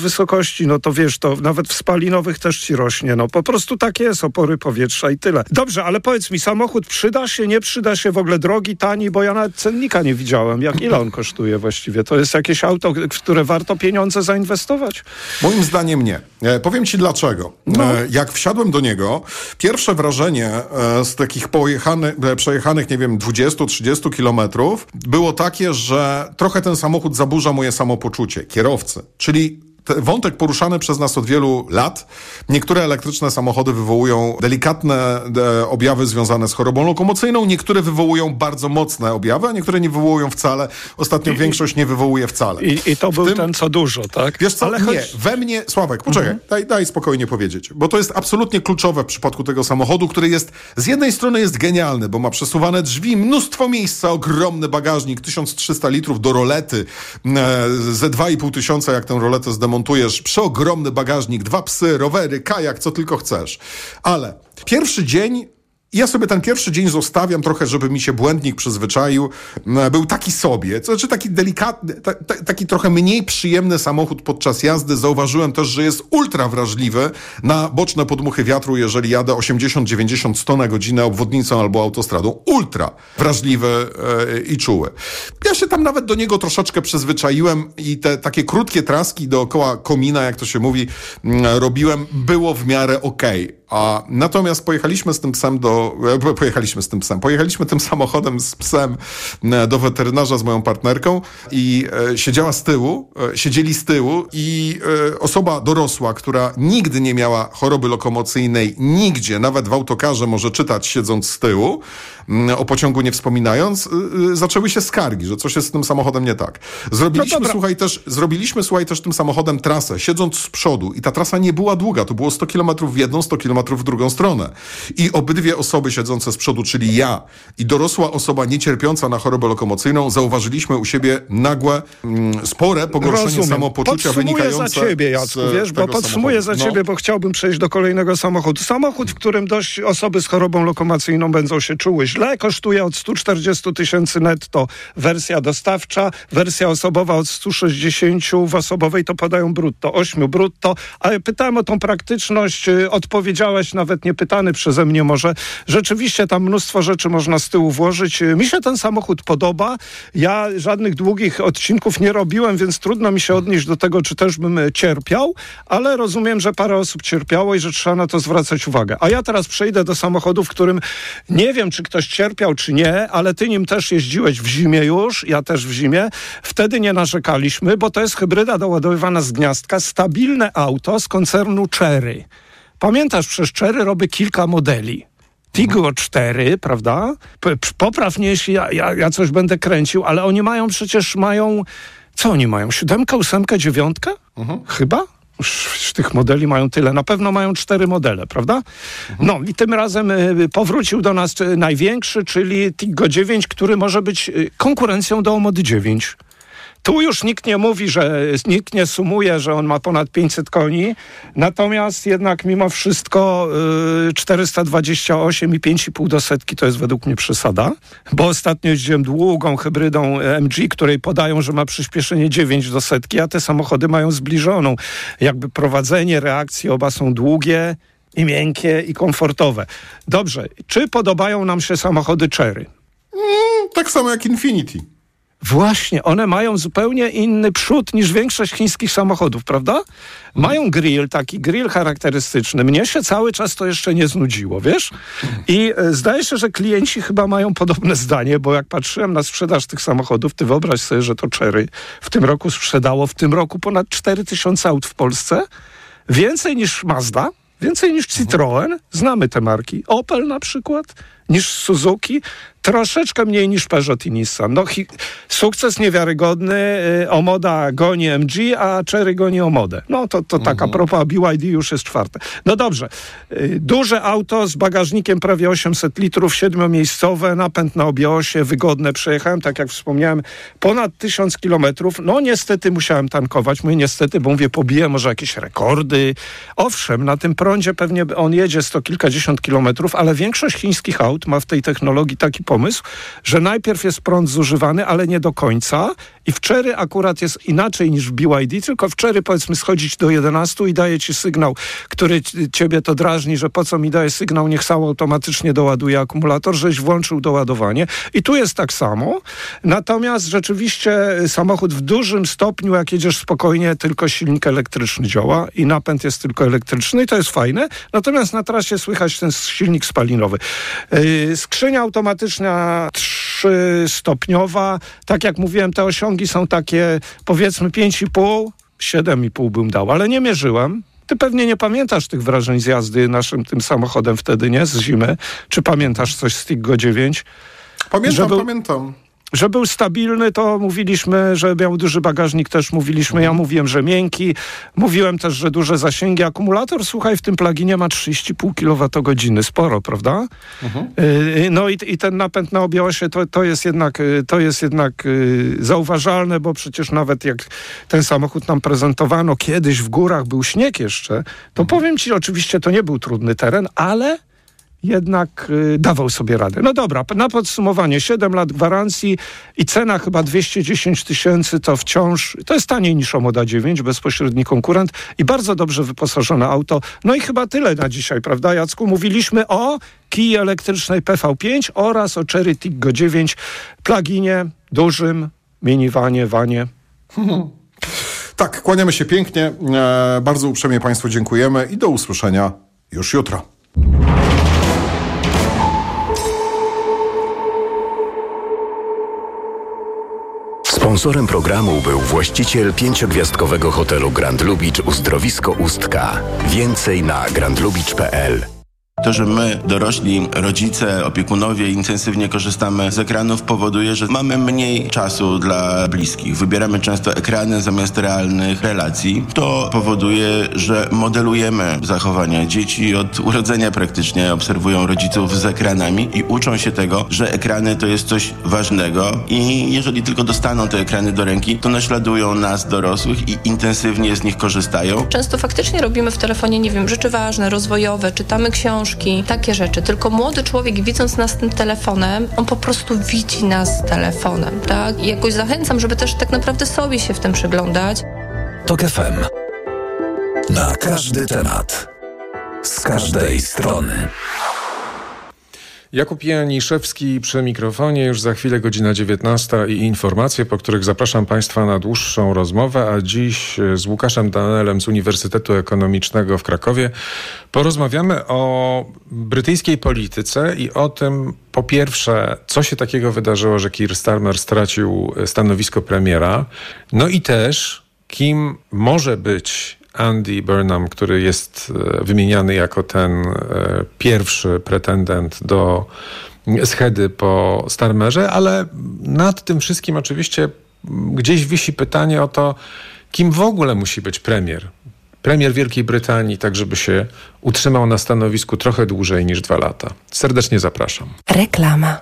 wysokości, no to wiesz, to nawet w spalinowych też ci rośnie. No po prostu tak jest, opory powietrza i tyle. Dobrze, ale powiedz mi, samochód przyda się, nie przyda się, w ogóle drogi, tani, bo ja nawet cennika nie widziałem. Jak ile on kosztuje właściwie? To jest jakieś auto, w które warto pieniądze zainwestować? Moim zdaniem nie. E, powiem ci dlaczego. No. E, jak wsiadłem do niego, pierwsze wrażenie e, z takich pojechanych, e, przejechanych, nie wiem, dwadzieścia trzydzieści kilometrów było takie, że trochę ten samochód zaburza moje samopoczucie kierowcy. Czyli wątek poruszany przez nas od wielu lat. Niektóre elektryczne samochody wywołują delikatne e, objawy związane z chorobą lokomocyjną, niektóre wywołują bardzo mocne objawy, a niektóre nie wywołują wcale. Ostatnio I, większość nie wywołuje wcale. I, i to w był tym, ten co dużo, tak? Wiesz co, Ale nie, choć... we mnie, Sławek, poczekaj, mhm. daj, daj spokojnie powiedzieć, bo to jest absolutnie kluczowe w przypadku tego samochodu, który jest, z jednej strony jest genialny, bo ma przesuwane drzwi, mnóstwo miejsca, ogromny bagażnik, tysiąc trzysta litrów do rolety, e, ze dwa i pół tysiąca, jak tę roletę zdemontujesz, montujesz przeogromny bagażnik, dwa psy, rowery, kajak, co tylko chcesz. Ale pierwszy dzień, ja sobie ten pierwszy dzień zostawiam trochę, żeby mi się błędnik przyzwyczaił. Był taki sobie, to znaczy taki delikatny, ta, ta, taki trochę mniej przyjemny samochód podczas jazdy. Zauważyłem też, że jest ultra wrażliwy na boczne podmuchy wiatru, jeżeli jadę osiemdziesiąt, dziewięćdziesiąt, sto na godzinę obwodnicą albo autostradą. Ultra wrażliwy e, i czuły. Ja się tam nawet do niego troszeczkę przyzwyczaiłem i te takie krótkie traski dookoła komina, jak to się mówi, m, robiłem, było w miarę okej. Okay. A natomiast pojechaliśmy z tym psem do... Pojechaliśmy z tym psem. Pojechaliśmy tym samochodem z psem do weterynarza z moją partnerką i e, siedziała z tyłu, e, siedzieli z tyłu i e, osoba dorosła, która nigdy nie miała choroby lokomocyjnej, nigdzie, nawet w autokarze może czytać siedząc z tyłu, m, o pociągu nie wspominając, e, zaczęły się skargi, że coś jest z tym samochodem nie tak. Zrobiliśmy, no słuchaj, też, zrobiliśmy, słuchaj, też tym samochodem trasę, siedząc z przodu i ta trasa nie była długa, to było sto kilometrów w jedną, sto kilometrów w drugą stronę. I obydwie osoby siedzące z przodu, czyli ja i dorosła osoba niecierpiąca na chorobę lokomocyjną, zauważyliśmy u siebie nagłe, mm, spore pogorszenie Rozumiem. samopoczucia podsumuję wynikające za ciebie, Jacku, wiesz, bo podsumuję samochodu. za No. ciebie, bo chciałbym przejść do kolejnego samochodu. Samochód, w którym dość osoby z chorobą lokomocyjną będą się czuły źle, kosztuje od sto czterdzieści tysięcy netto wersja dostawcza, wersja osobowa od sto sześćdziesiąt, w osobowej to podają brutto, osiem brutto, ale pytałem o tą praktyczność, odpowiedziałeś, nawet nie pytany przeze mnie może. Rzeczywiście tam mnóstwo rzeczy można z tyłu włożyć. Mi się ten samochód podoba. Ja żadnych długich odcinków nie robiłem, więc trudno mi się odnieść do tego, czy też bym cierpiał, ale rozumiem, że parę osób cierpiało i że trzeba na to zwracać uwagę. A ja teraz przejdę do samochodu, w którym nie wiem, czy ktoś cierpiał, czy nie, ale ty nim też jeździłeś w zimie już, ja też w zimie. Wtedy nie narzekaliśmy, bo to jest hybryda doładowywana z gniazdka, stabilne auto z koncernu Chery. Pamiętasz, przez Chery robię kilka modeli. Tiggo cztery, prawda? P- popraw mnie, jeśli ja, ja, ja coś będę kręcił, ale oni mają przecież, mają... Co oni mają? Siódemkę, ósemkę, dziewiątkę? Mhm. Chyba? Już tych modeli mają tyle. Na pewno mają cztery modele, prawda? Mhm. No i tym razem y, powrócił do nas y, największy, czyli Tiggo dziewięć, który może być y, konkurencją do Omody dziewięć. Tu już nikt nie mówi, że nikt nie sumuje, że on ma ponad pięćset koni, natomiast jednak mimo wszystko yy, czterysta dwadzieścia osiem i pięć i pół do setki to jest według mnie przesada, bo ostatnio jeździłem długą hybrydą M G, której podają, że ma przyspieszenie dziewięć do setki, a te samochody mają zbliżoną. Jakby prowadzenie, reakcje oba są długie i miękkie i komfortowe. Dobrze, czy podobają nam się samochody Chery? Mm, tak samo jak Infiniti. Właśnie, one mają zupełnie inny przód niż większość chińskich samochodów, prawda? Mają grill, taki grill charakterystyczny. Mnie się cały czas to jeszcze nie znudziło, wiesz? I e, zdaje się, że klienci chyba mają podobne zdanie, bo jak patrzyłem na sprzedaż tych samochodów, ty wyobraź sobie, że to Chery w tym roku sprzedało w tym roku ponad cztery tysiące aut w Polsce. Więcej niż Mazda, więcej niż Citroen. Znamy te marki. Opel na przykład, niż Suzuki. Troszeczkę mniej niż Peugeot i Nissan. No, hi- sukces niewiarygodny. Y, Omoda goni M G, a Chery goni Omodę. No to, to tak, a propos, a B Y D już jest czwarte. No dobrze. Y, duże auto z bagażnikiem prawie osiemset litrów, siedmiomiejscowe, napęd na obie osie, wygodne. Przejechałem, tak jak wspomniałem, ponad tysiąc kilometrów. No niestety musiałem tankować. Mówię niestety, bo mówię, pobiję może jakieś rekordy. Owszem, na tym prądzie pewnie on jedzie sto kilkadziesiąt kilometrów, ale większość chińskich aut ma w tej technologii taki pomysł, że najpierw jest prąd zużywany, ale nie do końca I w Cherry akurat jest inaczej niż w B Y D, tylko w Cherry powiedzmy schodzić do jedenastu i daje ci sygnał, który ciebie to drażni, że po co mi daje sygnał, niech sam automatycznie doładuje akumulator, żeś włączył doładowanie. I tu jest tak samo. Natomiast rzeczywiście samochód w dużym stopniu, jak jedziesz spokojnie, tylko silnik elektryczny działa i napęd jest tylko elektryczny i to jest fajne. Natomiast na trasie słychać ten silnik spalinowy. Yy, skrzynia automatyczna trzystopniowa. Tak jak mówiłem, te osiągi są takie powiedzmy pięć i pół, siedem i pół bym dał, ale nie mierzyłem. Ty pewnie nie pamiętasz tych wrażeń z jazdy naszym tym samochodem wtedy, nie? Z zimy. Czy pamiętasz coś z Tiggo dziewięć? Pamiętam, że był, pamiętam. Że był stabilny, to mówiliśmy, że miał duży bagażnik, też mówiliśmy. Ja mówiłem, że miękki. Mówiłem też, że duże zasięgi. Akumulator, słuchaj, w tym pluginie ma trzydzieści i pół kilowatogodziny. Sporo, prawda? Mhm. Yy, no i, i ten napęd na objasie to, to jest jednak, to jest jednak yy, zauważalne, bo przecież nawet jak ten samochód nam prezentowano kiedyś w górach, był śnieg jeszcze, to mhm. powiem ci, oczywiście to nie był trudny teren, ale jednak y, dawał sobie radę. No dobra, na podsumowanie siedem lat gwarancji i cena chyba dwieście dziesięć tysięcy, to wciąż, to jest taniej niż Omoda dziewięć, bezpośredni konkurent i bardzo dobrze wyposażone auto. No i chyba tyle na dzisiaj, prawda, Jacku? Mówiliśmy o Kii elektrycznej P V pięć oraz o Cherry Tiggo dziewięć, pluginie, dużym, minivanie, wanie. Tak, kłaniamy się pięknie. E, bardzo uprzejmie Państwu dziękujemy i do usłyszenia już jutro. Sponsorem programu był właściciel pięciogwiazdkowego hotelu Grand Lubicz Uzdrowisko Ustka. Więcej na grand lubicz kropka p l. To, że my, dorośli, rodzice, opiekunowie intensywnie korzystamy z ekranów, powoduje, że mamy mniej czasu dla bliskich. Wybieramy często ekrany zamiast realnych relacji. To powoduje, że modelujemy zachowania. Dzieci od urodzenia praktycznie obserwują rodziców z ekranami i uczą się tego, że ekrany to jest coś ważnego i jeżeli tylko dostaną te ekrany do ręki, to naśladują nas, dorosłych, i intensywnie z nich korzystają. Często faktycznie robimy w telefonie, nie wiem, rzeczy ważne, rozwojowe, czytamy książki, takie rzeczy. Tylko młody człowiek, widząc nas tym telefonem, on po prostu widzi nas telefonem, tak? I jakoś zachęcam, żeby też tak naprawdę sobie się w tym przyglądać. Tok F M. Na każdy temat. Z każdej strony. Jakub Janiszewski przy mikrofonie, już za chwilę godzina dziewiętnasta i informacje, po których zapraszam Państwa na dłuższą rozmowę, a dziś z Łukaszem Danelem z Uniwersytetu Ekonomicznego w Krakowie porozmawiamy o brytyjskiej polityce i o tym, po pierwsze, co się takiego wydarzyło, że Keir Starmer stracił stanowisko premiera, no i też kim może być Andy Burnham, który jest wymieniany jako ten pierwszy pretendent do schedy po Starmerze, ale nad tym wszystkim oczywiście gdzieś wisi pytanie o to, kim w ogóle musi być premier. Premier Wielkiej Brytanii, tak żeby się utrzymał na stanowisku trochę dłużej niż dwa lata. Serdecznie zapraszam. Reklama.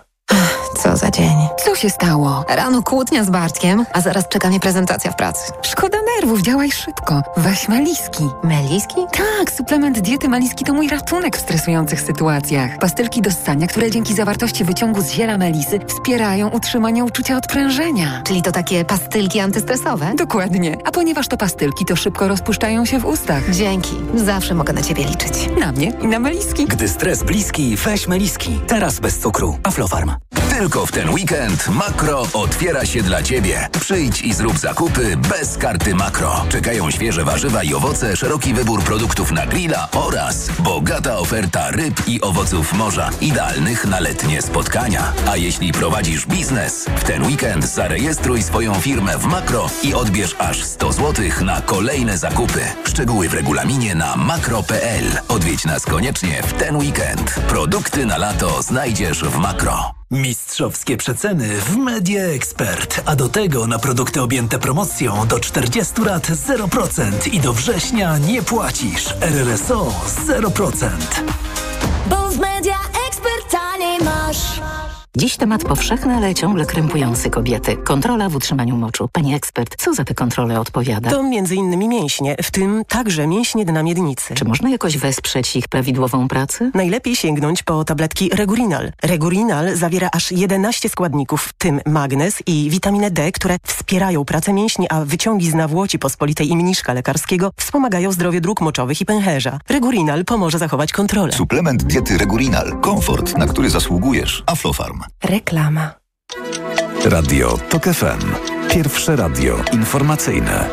Co za dzień. Co się stało? Rano kłótnia z Bartkiem, a zaraz czeka mnie prezentacja w pracy. Szkoda nerwów, działaj szybko. Weź Meliski. Meliski? Tak, suplement diety Meliski to mój ratunek w stresujących sytuacjach. Pastylki do ssania, które dzięki zawartości wyciągu z ziela melisy wspierają utrzymanie uczucia odprężenia. Czyli to takie pastylki antystresowe? Dokładnie. A ponieważ to pastylki, to szybko rozpuszczają się w ustach. Dzięki. Zawsze mogę na ciebie liczyć. Na mnie i na Meliski. Gdy stres bliski, weź Meliski. Teraz bez cukru. Aflofarm. Tylko w ten weekend Makro otwiera się dla Ciebie. Przyjdź i zrób zakupy bez karty Makro. Czekają świeże warzywa i owoce, szeroki wybór produktów na grilla oraz bogata oferta ryb i owoców morza, idealnych na letnie spotkania. A jeśli prowadzisz biznes, w ten weekend zarejestruj swoją firmę w Makro i odbierz aż sto złotych na kolejne zakupy. Szczegóły w regulaminie na makro kropka p l. Odwiedź nas koniecznie w ten weekend. Produkty na lato znajdziesz w Makro. Mistrzowskie przeceny w Media Expert, a do tego na produkty objęte promocją do czterdziestu lat zero procent i do września nie płacisz. R R S O zero procent. Bo w Media Expert taniej masz. Dziś temat powszechny, ale ciągle krępujący kobiety. Kontrola w utrzymaniu moczu. Pani ekspert, co za tę kontrolę odpowiada? To między innymi mięśnie, w tym także mięśnie dna miednicy. Czy można jakoś wesprzeć ich prawidłową pracę? Najlepiej sięgnąć po tabletki Regurinal. Regurinal zawiera aż jedenaście składników, w tym magnez i witaminę D, które wspierają pracę mięśni, a wyciągi z nawłoci pospolitej i mniszka lekarskiego wspomagają zdrowie dróg moczowych i pęcherza. Regurinal pomoże zachować kontrolę. Suplement diety Regurinal. Komfort, na który zasługujesz. Aflofarm. Reklama. Radio TOK F M. Pierwsze radio informacyjne.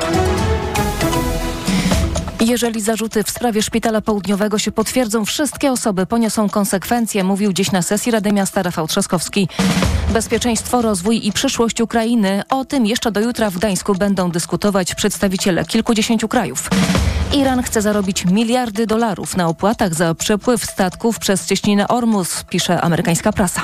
Jeżeli zarzuty w sprawie Szpitala Południowego się potwierdzą, wszystkie osoby poniosą konsekwencje, mówił dziś na sesji Rady Miasta Rafał Trzaskowski. Bezpieczeństwo, rozwój i przyszłość Ukrainy. O tym jeszcze do jutra w Gdańsku będą dyskutować przedstawiciele kilkudziesięciu krajów. Iran chce zarobić miliardy dolarów na opłatach za przepływ statków przez cieśninę Ormus, pisze amerykańska prasa.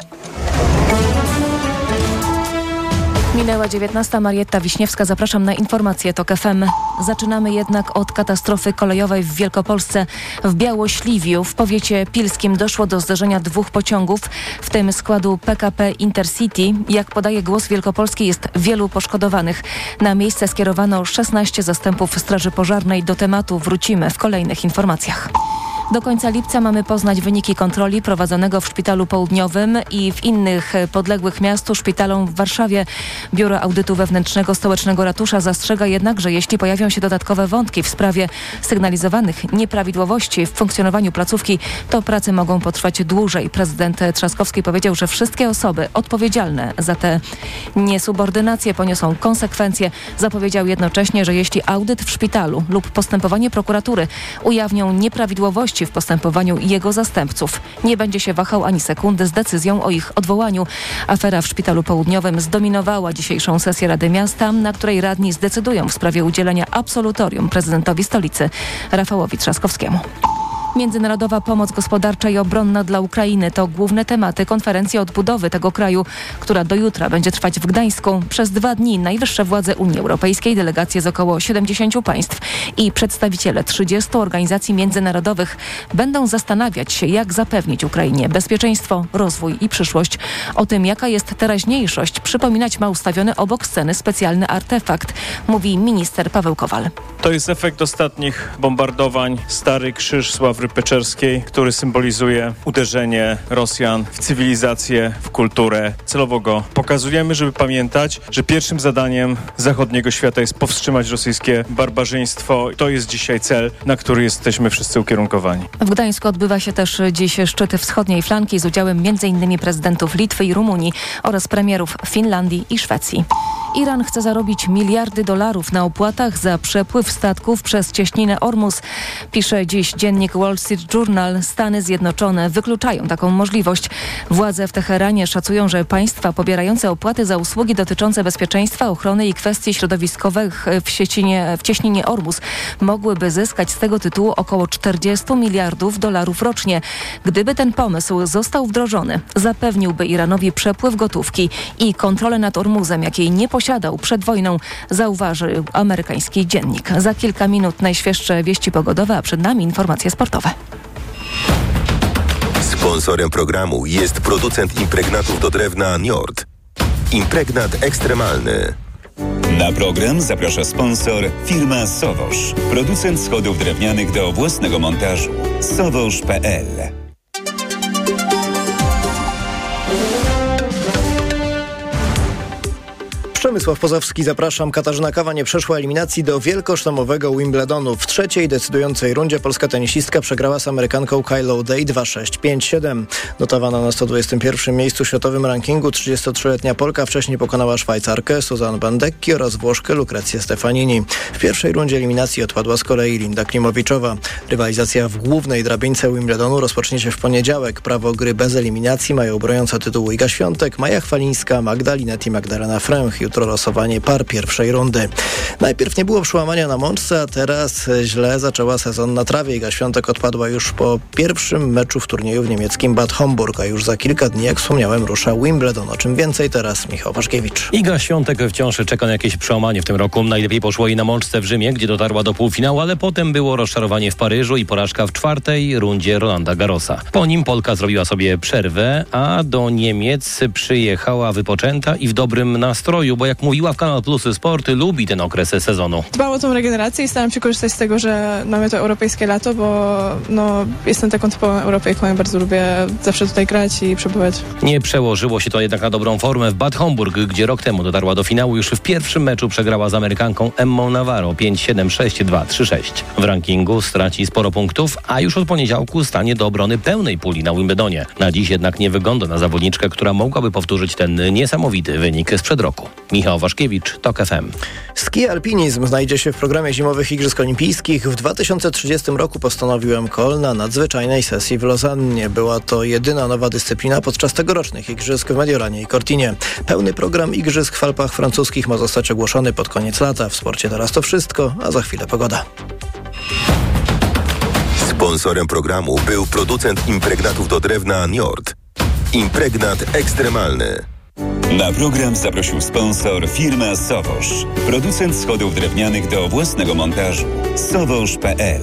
Minęła dziewiętnasta. Marietta Wiśniewska. Zapraszam na informacje TOK F M. Zaczynamy jednak od katastrofy kolejowej w Wielkopolsce. W Białośliwiu w powiecie pilskim doszło do zderzenia dwóch pociągów, w tym składu P K P Intercity. Jak podaje Głos Wielkopolski, jest wielu poszkodowanych. Na miejsce skierowano szesnaście zastępów Straży Pożarnej. Do tematu wrócimy w kolejnych informacjach. Do końca lipca mamy poznać wyniki kontroli prowadzonego w Szpitalu Południowym i w innych podległych miastu szpitalom w Warszawie. Biuro Audytu Wewnętrznego Stołecznego Ratusza zastrzega jednak, że jeśli pojawią się dodatkowe wątki w sprawie sygnalizowanych nieprawidłowości w funkcjonowaniu placówki, to prace mogą potrwać dłużej. Prezydent Trzaskowski powiedział, że wszystkie osoby odpowiedzialne za te niesubordynacje poniosą konsekwencje. Zapowiedział jednocześnie, że jeśli audyt w szpitalu lub postępowanie prokuratury ujawnią nieprawidłowości w postępowaniu jego zastępców, nie będzie się wahał ani sekundy z decyzją o ich odwołaniu. Afera w Szpitalu Południowym zdominowała dzisiejszą sesję Rady Miasta, na której radni zdecydują w sprawie udzielenia absolutorium prezydentowi stolicy Rafałowi Trzaskowskiemu. Międzynarodowa pomoc gospodarcza i obronna dla Ukrainy to główne tematy konferencji odbudowy tego kraju, która do jutra będzie trwać w Gdańsku. Przez dwa dni najwyższe władze Unii Europejskiej, delegacje z około siedemdziesięciu państw i przedstawiciele trzydziestu organizacji międzynarodowych będą zastanawiać się, jak zapewnić Ukrainie bezpieczeństwo, rozwój i przyszłość. O tym, jaka jest teraźniejszość, przypominać ma ustawiony obok sceny specjalny artefakt, mówi minister Paweł Kowal. To jest efekt ostatnich bombardowań. Stary Krzyż Sławry Peczerskiej, który symbolizuje uderzenie Rosjan w cywilizację, w kulturę. Celowo go pokazujemy, żeby pamiętać, że pierwszym zadaniem zachodniego świata jest powstrzymać rosyjskie barbarzyństwo. To jest dzisiaj cel, na który jesteśmy wszyscy ukierunkowani. W Gdańsku odbywa się też dziś szczyt wschodniej flanki z udziałem między innymi prezydentów Litwy i Rumunii oraz premierów Finlandii i Szwecji. Iran chce zarobić miliardy dolarów na opłatach za przepływ statków przez cieśninę Ormus, pisze dziś dziennik Wall Street Journal. Stany Zjednoczone wykluczają taką możliwość. Władze w Teheranie szacują, że państwa pobierające opłaty za usługi dotyczące bezpieczeństwa, ochrony i kwestii środowiskowych w, siecinie, w cieśninie Ormus mogłyby zyskać z tego tytułu około czterdzieści miliardów dolarów rocznie. Gdyby ten pomysł został wdrożony, zapewniłby Iranowi przepływ gotówki i kontrolę nad Ormuzem, jakiej nie posiadał przed wojną, zauważył amerykański dziennik. Za kilka minut najświeższe wieści pogodowe, a przed nami informacje sportowe. Sponsorem programu jest producent impregnatów do drewna Njord. Impregnat ekstremalny. Na program zaprasza sponsor firma Sowosz. Producent schodów drewnianych do własnego montażu. sowosz kropka p l. Przemysław Pozowski, zapraszam. Katarzyna Kawa nie przeszła eliminacji do wielkosztomowego Wimbledonu. W trzeciej decydującej rundzie polska tenisistka przegrała z Amerykanką Kylie O'Day dwa sześć, pięć siedem. Notowana na sto dwudziestym pierwszym miejscu światowym rankingu, trzydziestotrzyletnia Polka wcześniej pokonała Szwajcarkę Suzanne Bandecki oraz Włoszkę Lucrezję Stefanini. W pierwszej rundzie eliminacji odpadła z kolei Linda Klimowiczowa. Rywalizacja w głównej drabince Wimbledonu rozpocznie się w poniedziałek. Prawo gry bez eliminacji mają broniąca tytułu Iga Świątek, Maja Chwalińska, Magda Linet i Magdalena Fręch. Jutro jutro losowanie par pierwszej rundy. Najpierw nie było przełamania na mączce, a teraz źle zaczęła sezon na trawie. Iga Świątek odpadła już po pierwszym meczu w turnieju w niemieckim Bad Homburg, a już za kilka dni, jak wspomniałem, rusza Wimbledon. O czym więcej teraz Michał Waszkiewicz. Iga Świątek wciąż czeka na jakieś przełamanie w tym roku. Najlepiej poszło jej na mączce w Rzymie, gdzie dotarła do półfinału, ale potem było rozczarowanie w Paryżu i porażka w czwartej rundzie Rolanda Garrosa. Po nim Polka zrobiła sobie przerwę, a do Niemiec przyjechała wypoczęta i w dobrym nastroju, bo jak mówiła w Kanal Plus Sport, lubi ten okres sezonu. Dbam o tą regenerację i staram się korzystać z tego, że mamy to europejskie lato, bo no, jestem taką typową Europejką i bardzo lubię zawsze tutaj grać i przebywać. Nie przełożyło się to jednak na dobrą formę w Bad Homburg, gdzie rok temu dotarła do finału. Już w pierwszym meczu przegrała z Amerykanką Emmą Navarro pięć siedem, sześć dwa, trzy sześć. W rankingu straci sporo punktów, a już od poniedziałku stanie do obrony pełnej puli na Wimbledonie. Na dziś jednak nie wygląda na zawodniczkę, która mogłaby powtórzyć ten niesamowity wynik sprzed roku. Michał Waszkiewicz, TOK F M. Ski alpinizm znajdzie się w programie zimowych Igrzysk Olimpijskich. W dwa tysiące trzydziestym roku postanowił M K O L na nadzwyczajnej sesji w Lozannie. Była to jedyna nowa dyscyplina podczas tegorocznych Igrzysk w Mediolanie i Cortinie. Pełny program Igrzysk w Alpach francuskich ma zostać ogłoszony pod koniec lata. W sporcie teraz to wszystko, a za chwilę pogoda. Sponsorem programu był producent impregnatów do drewna Njord. Impregnat ekstremalny. Na program zaprosił sponsor firma Sowosz. Producent schodów drewnianych do własnego montażu. sowosz kropka pe el.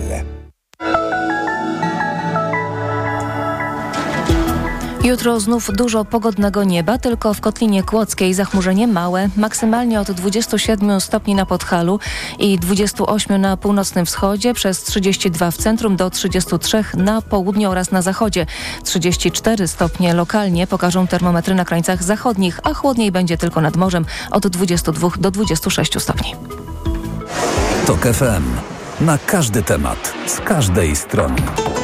Jutro znów dużo pogodnego nieba, tylko w Kotlinie Kłodzkiej zachmurzenie małe, maksymalnie od dwudziestu siedmiu stopni na Podhalu i dwudziestu ośmiu na północnym wschodzie, przez trzydzieści dwa w centrum do trzydziestu trzech na południu oraz na zachodzie. trzydzieści cztery stopnie lokalnie pokażą termometry na krańcach zachodnich, a chłodniej będzie tylko nad morzem od dwudziestu dwóch do dwudziestu sześciu stopni. TOK F M. Na każdy temat, z każdej strony.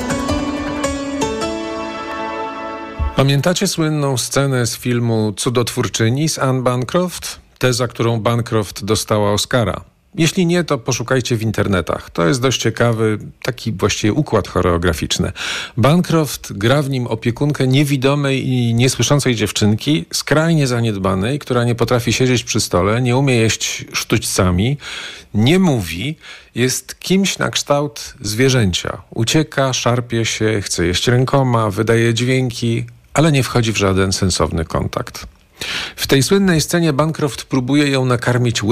Pamiętacie słynną scenę z filmu Cudotwórczyni z Anne Bancroft? Tę, za którą Bancroft dostała Oscara. Jeśli nie, to poszukajcie w internetach. To jest dość ciekawy, taki właściwie układ choreograficzny. Bancroft gra w nim opiekunkę niewidomej i niesłyszącej dziewczynki, skrajnie zaniedbanej, która nie potrafi siedzieć przy stole, nie umie jeść sztućcami, nie mówi, jest kimś na kształt zwierzęcia. Ucieka, szarpie się, chce jeść rękoma, wydaje dźwięki, ale nie wchodzi w żaden sensowny kontakt. W tej słynnej scenie Bancroft próbuje ją nakarmić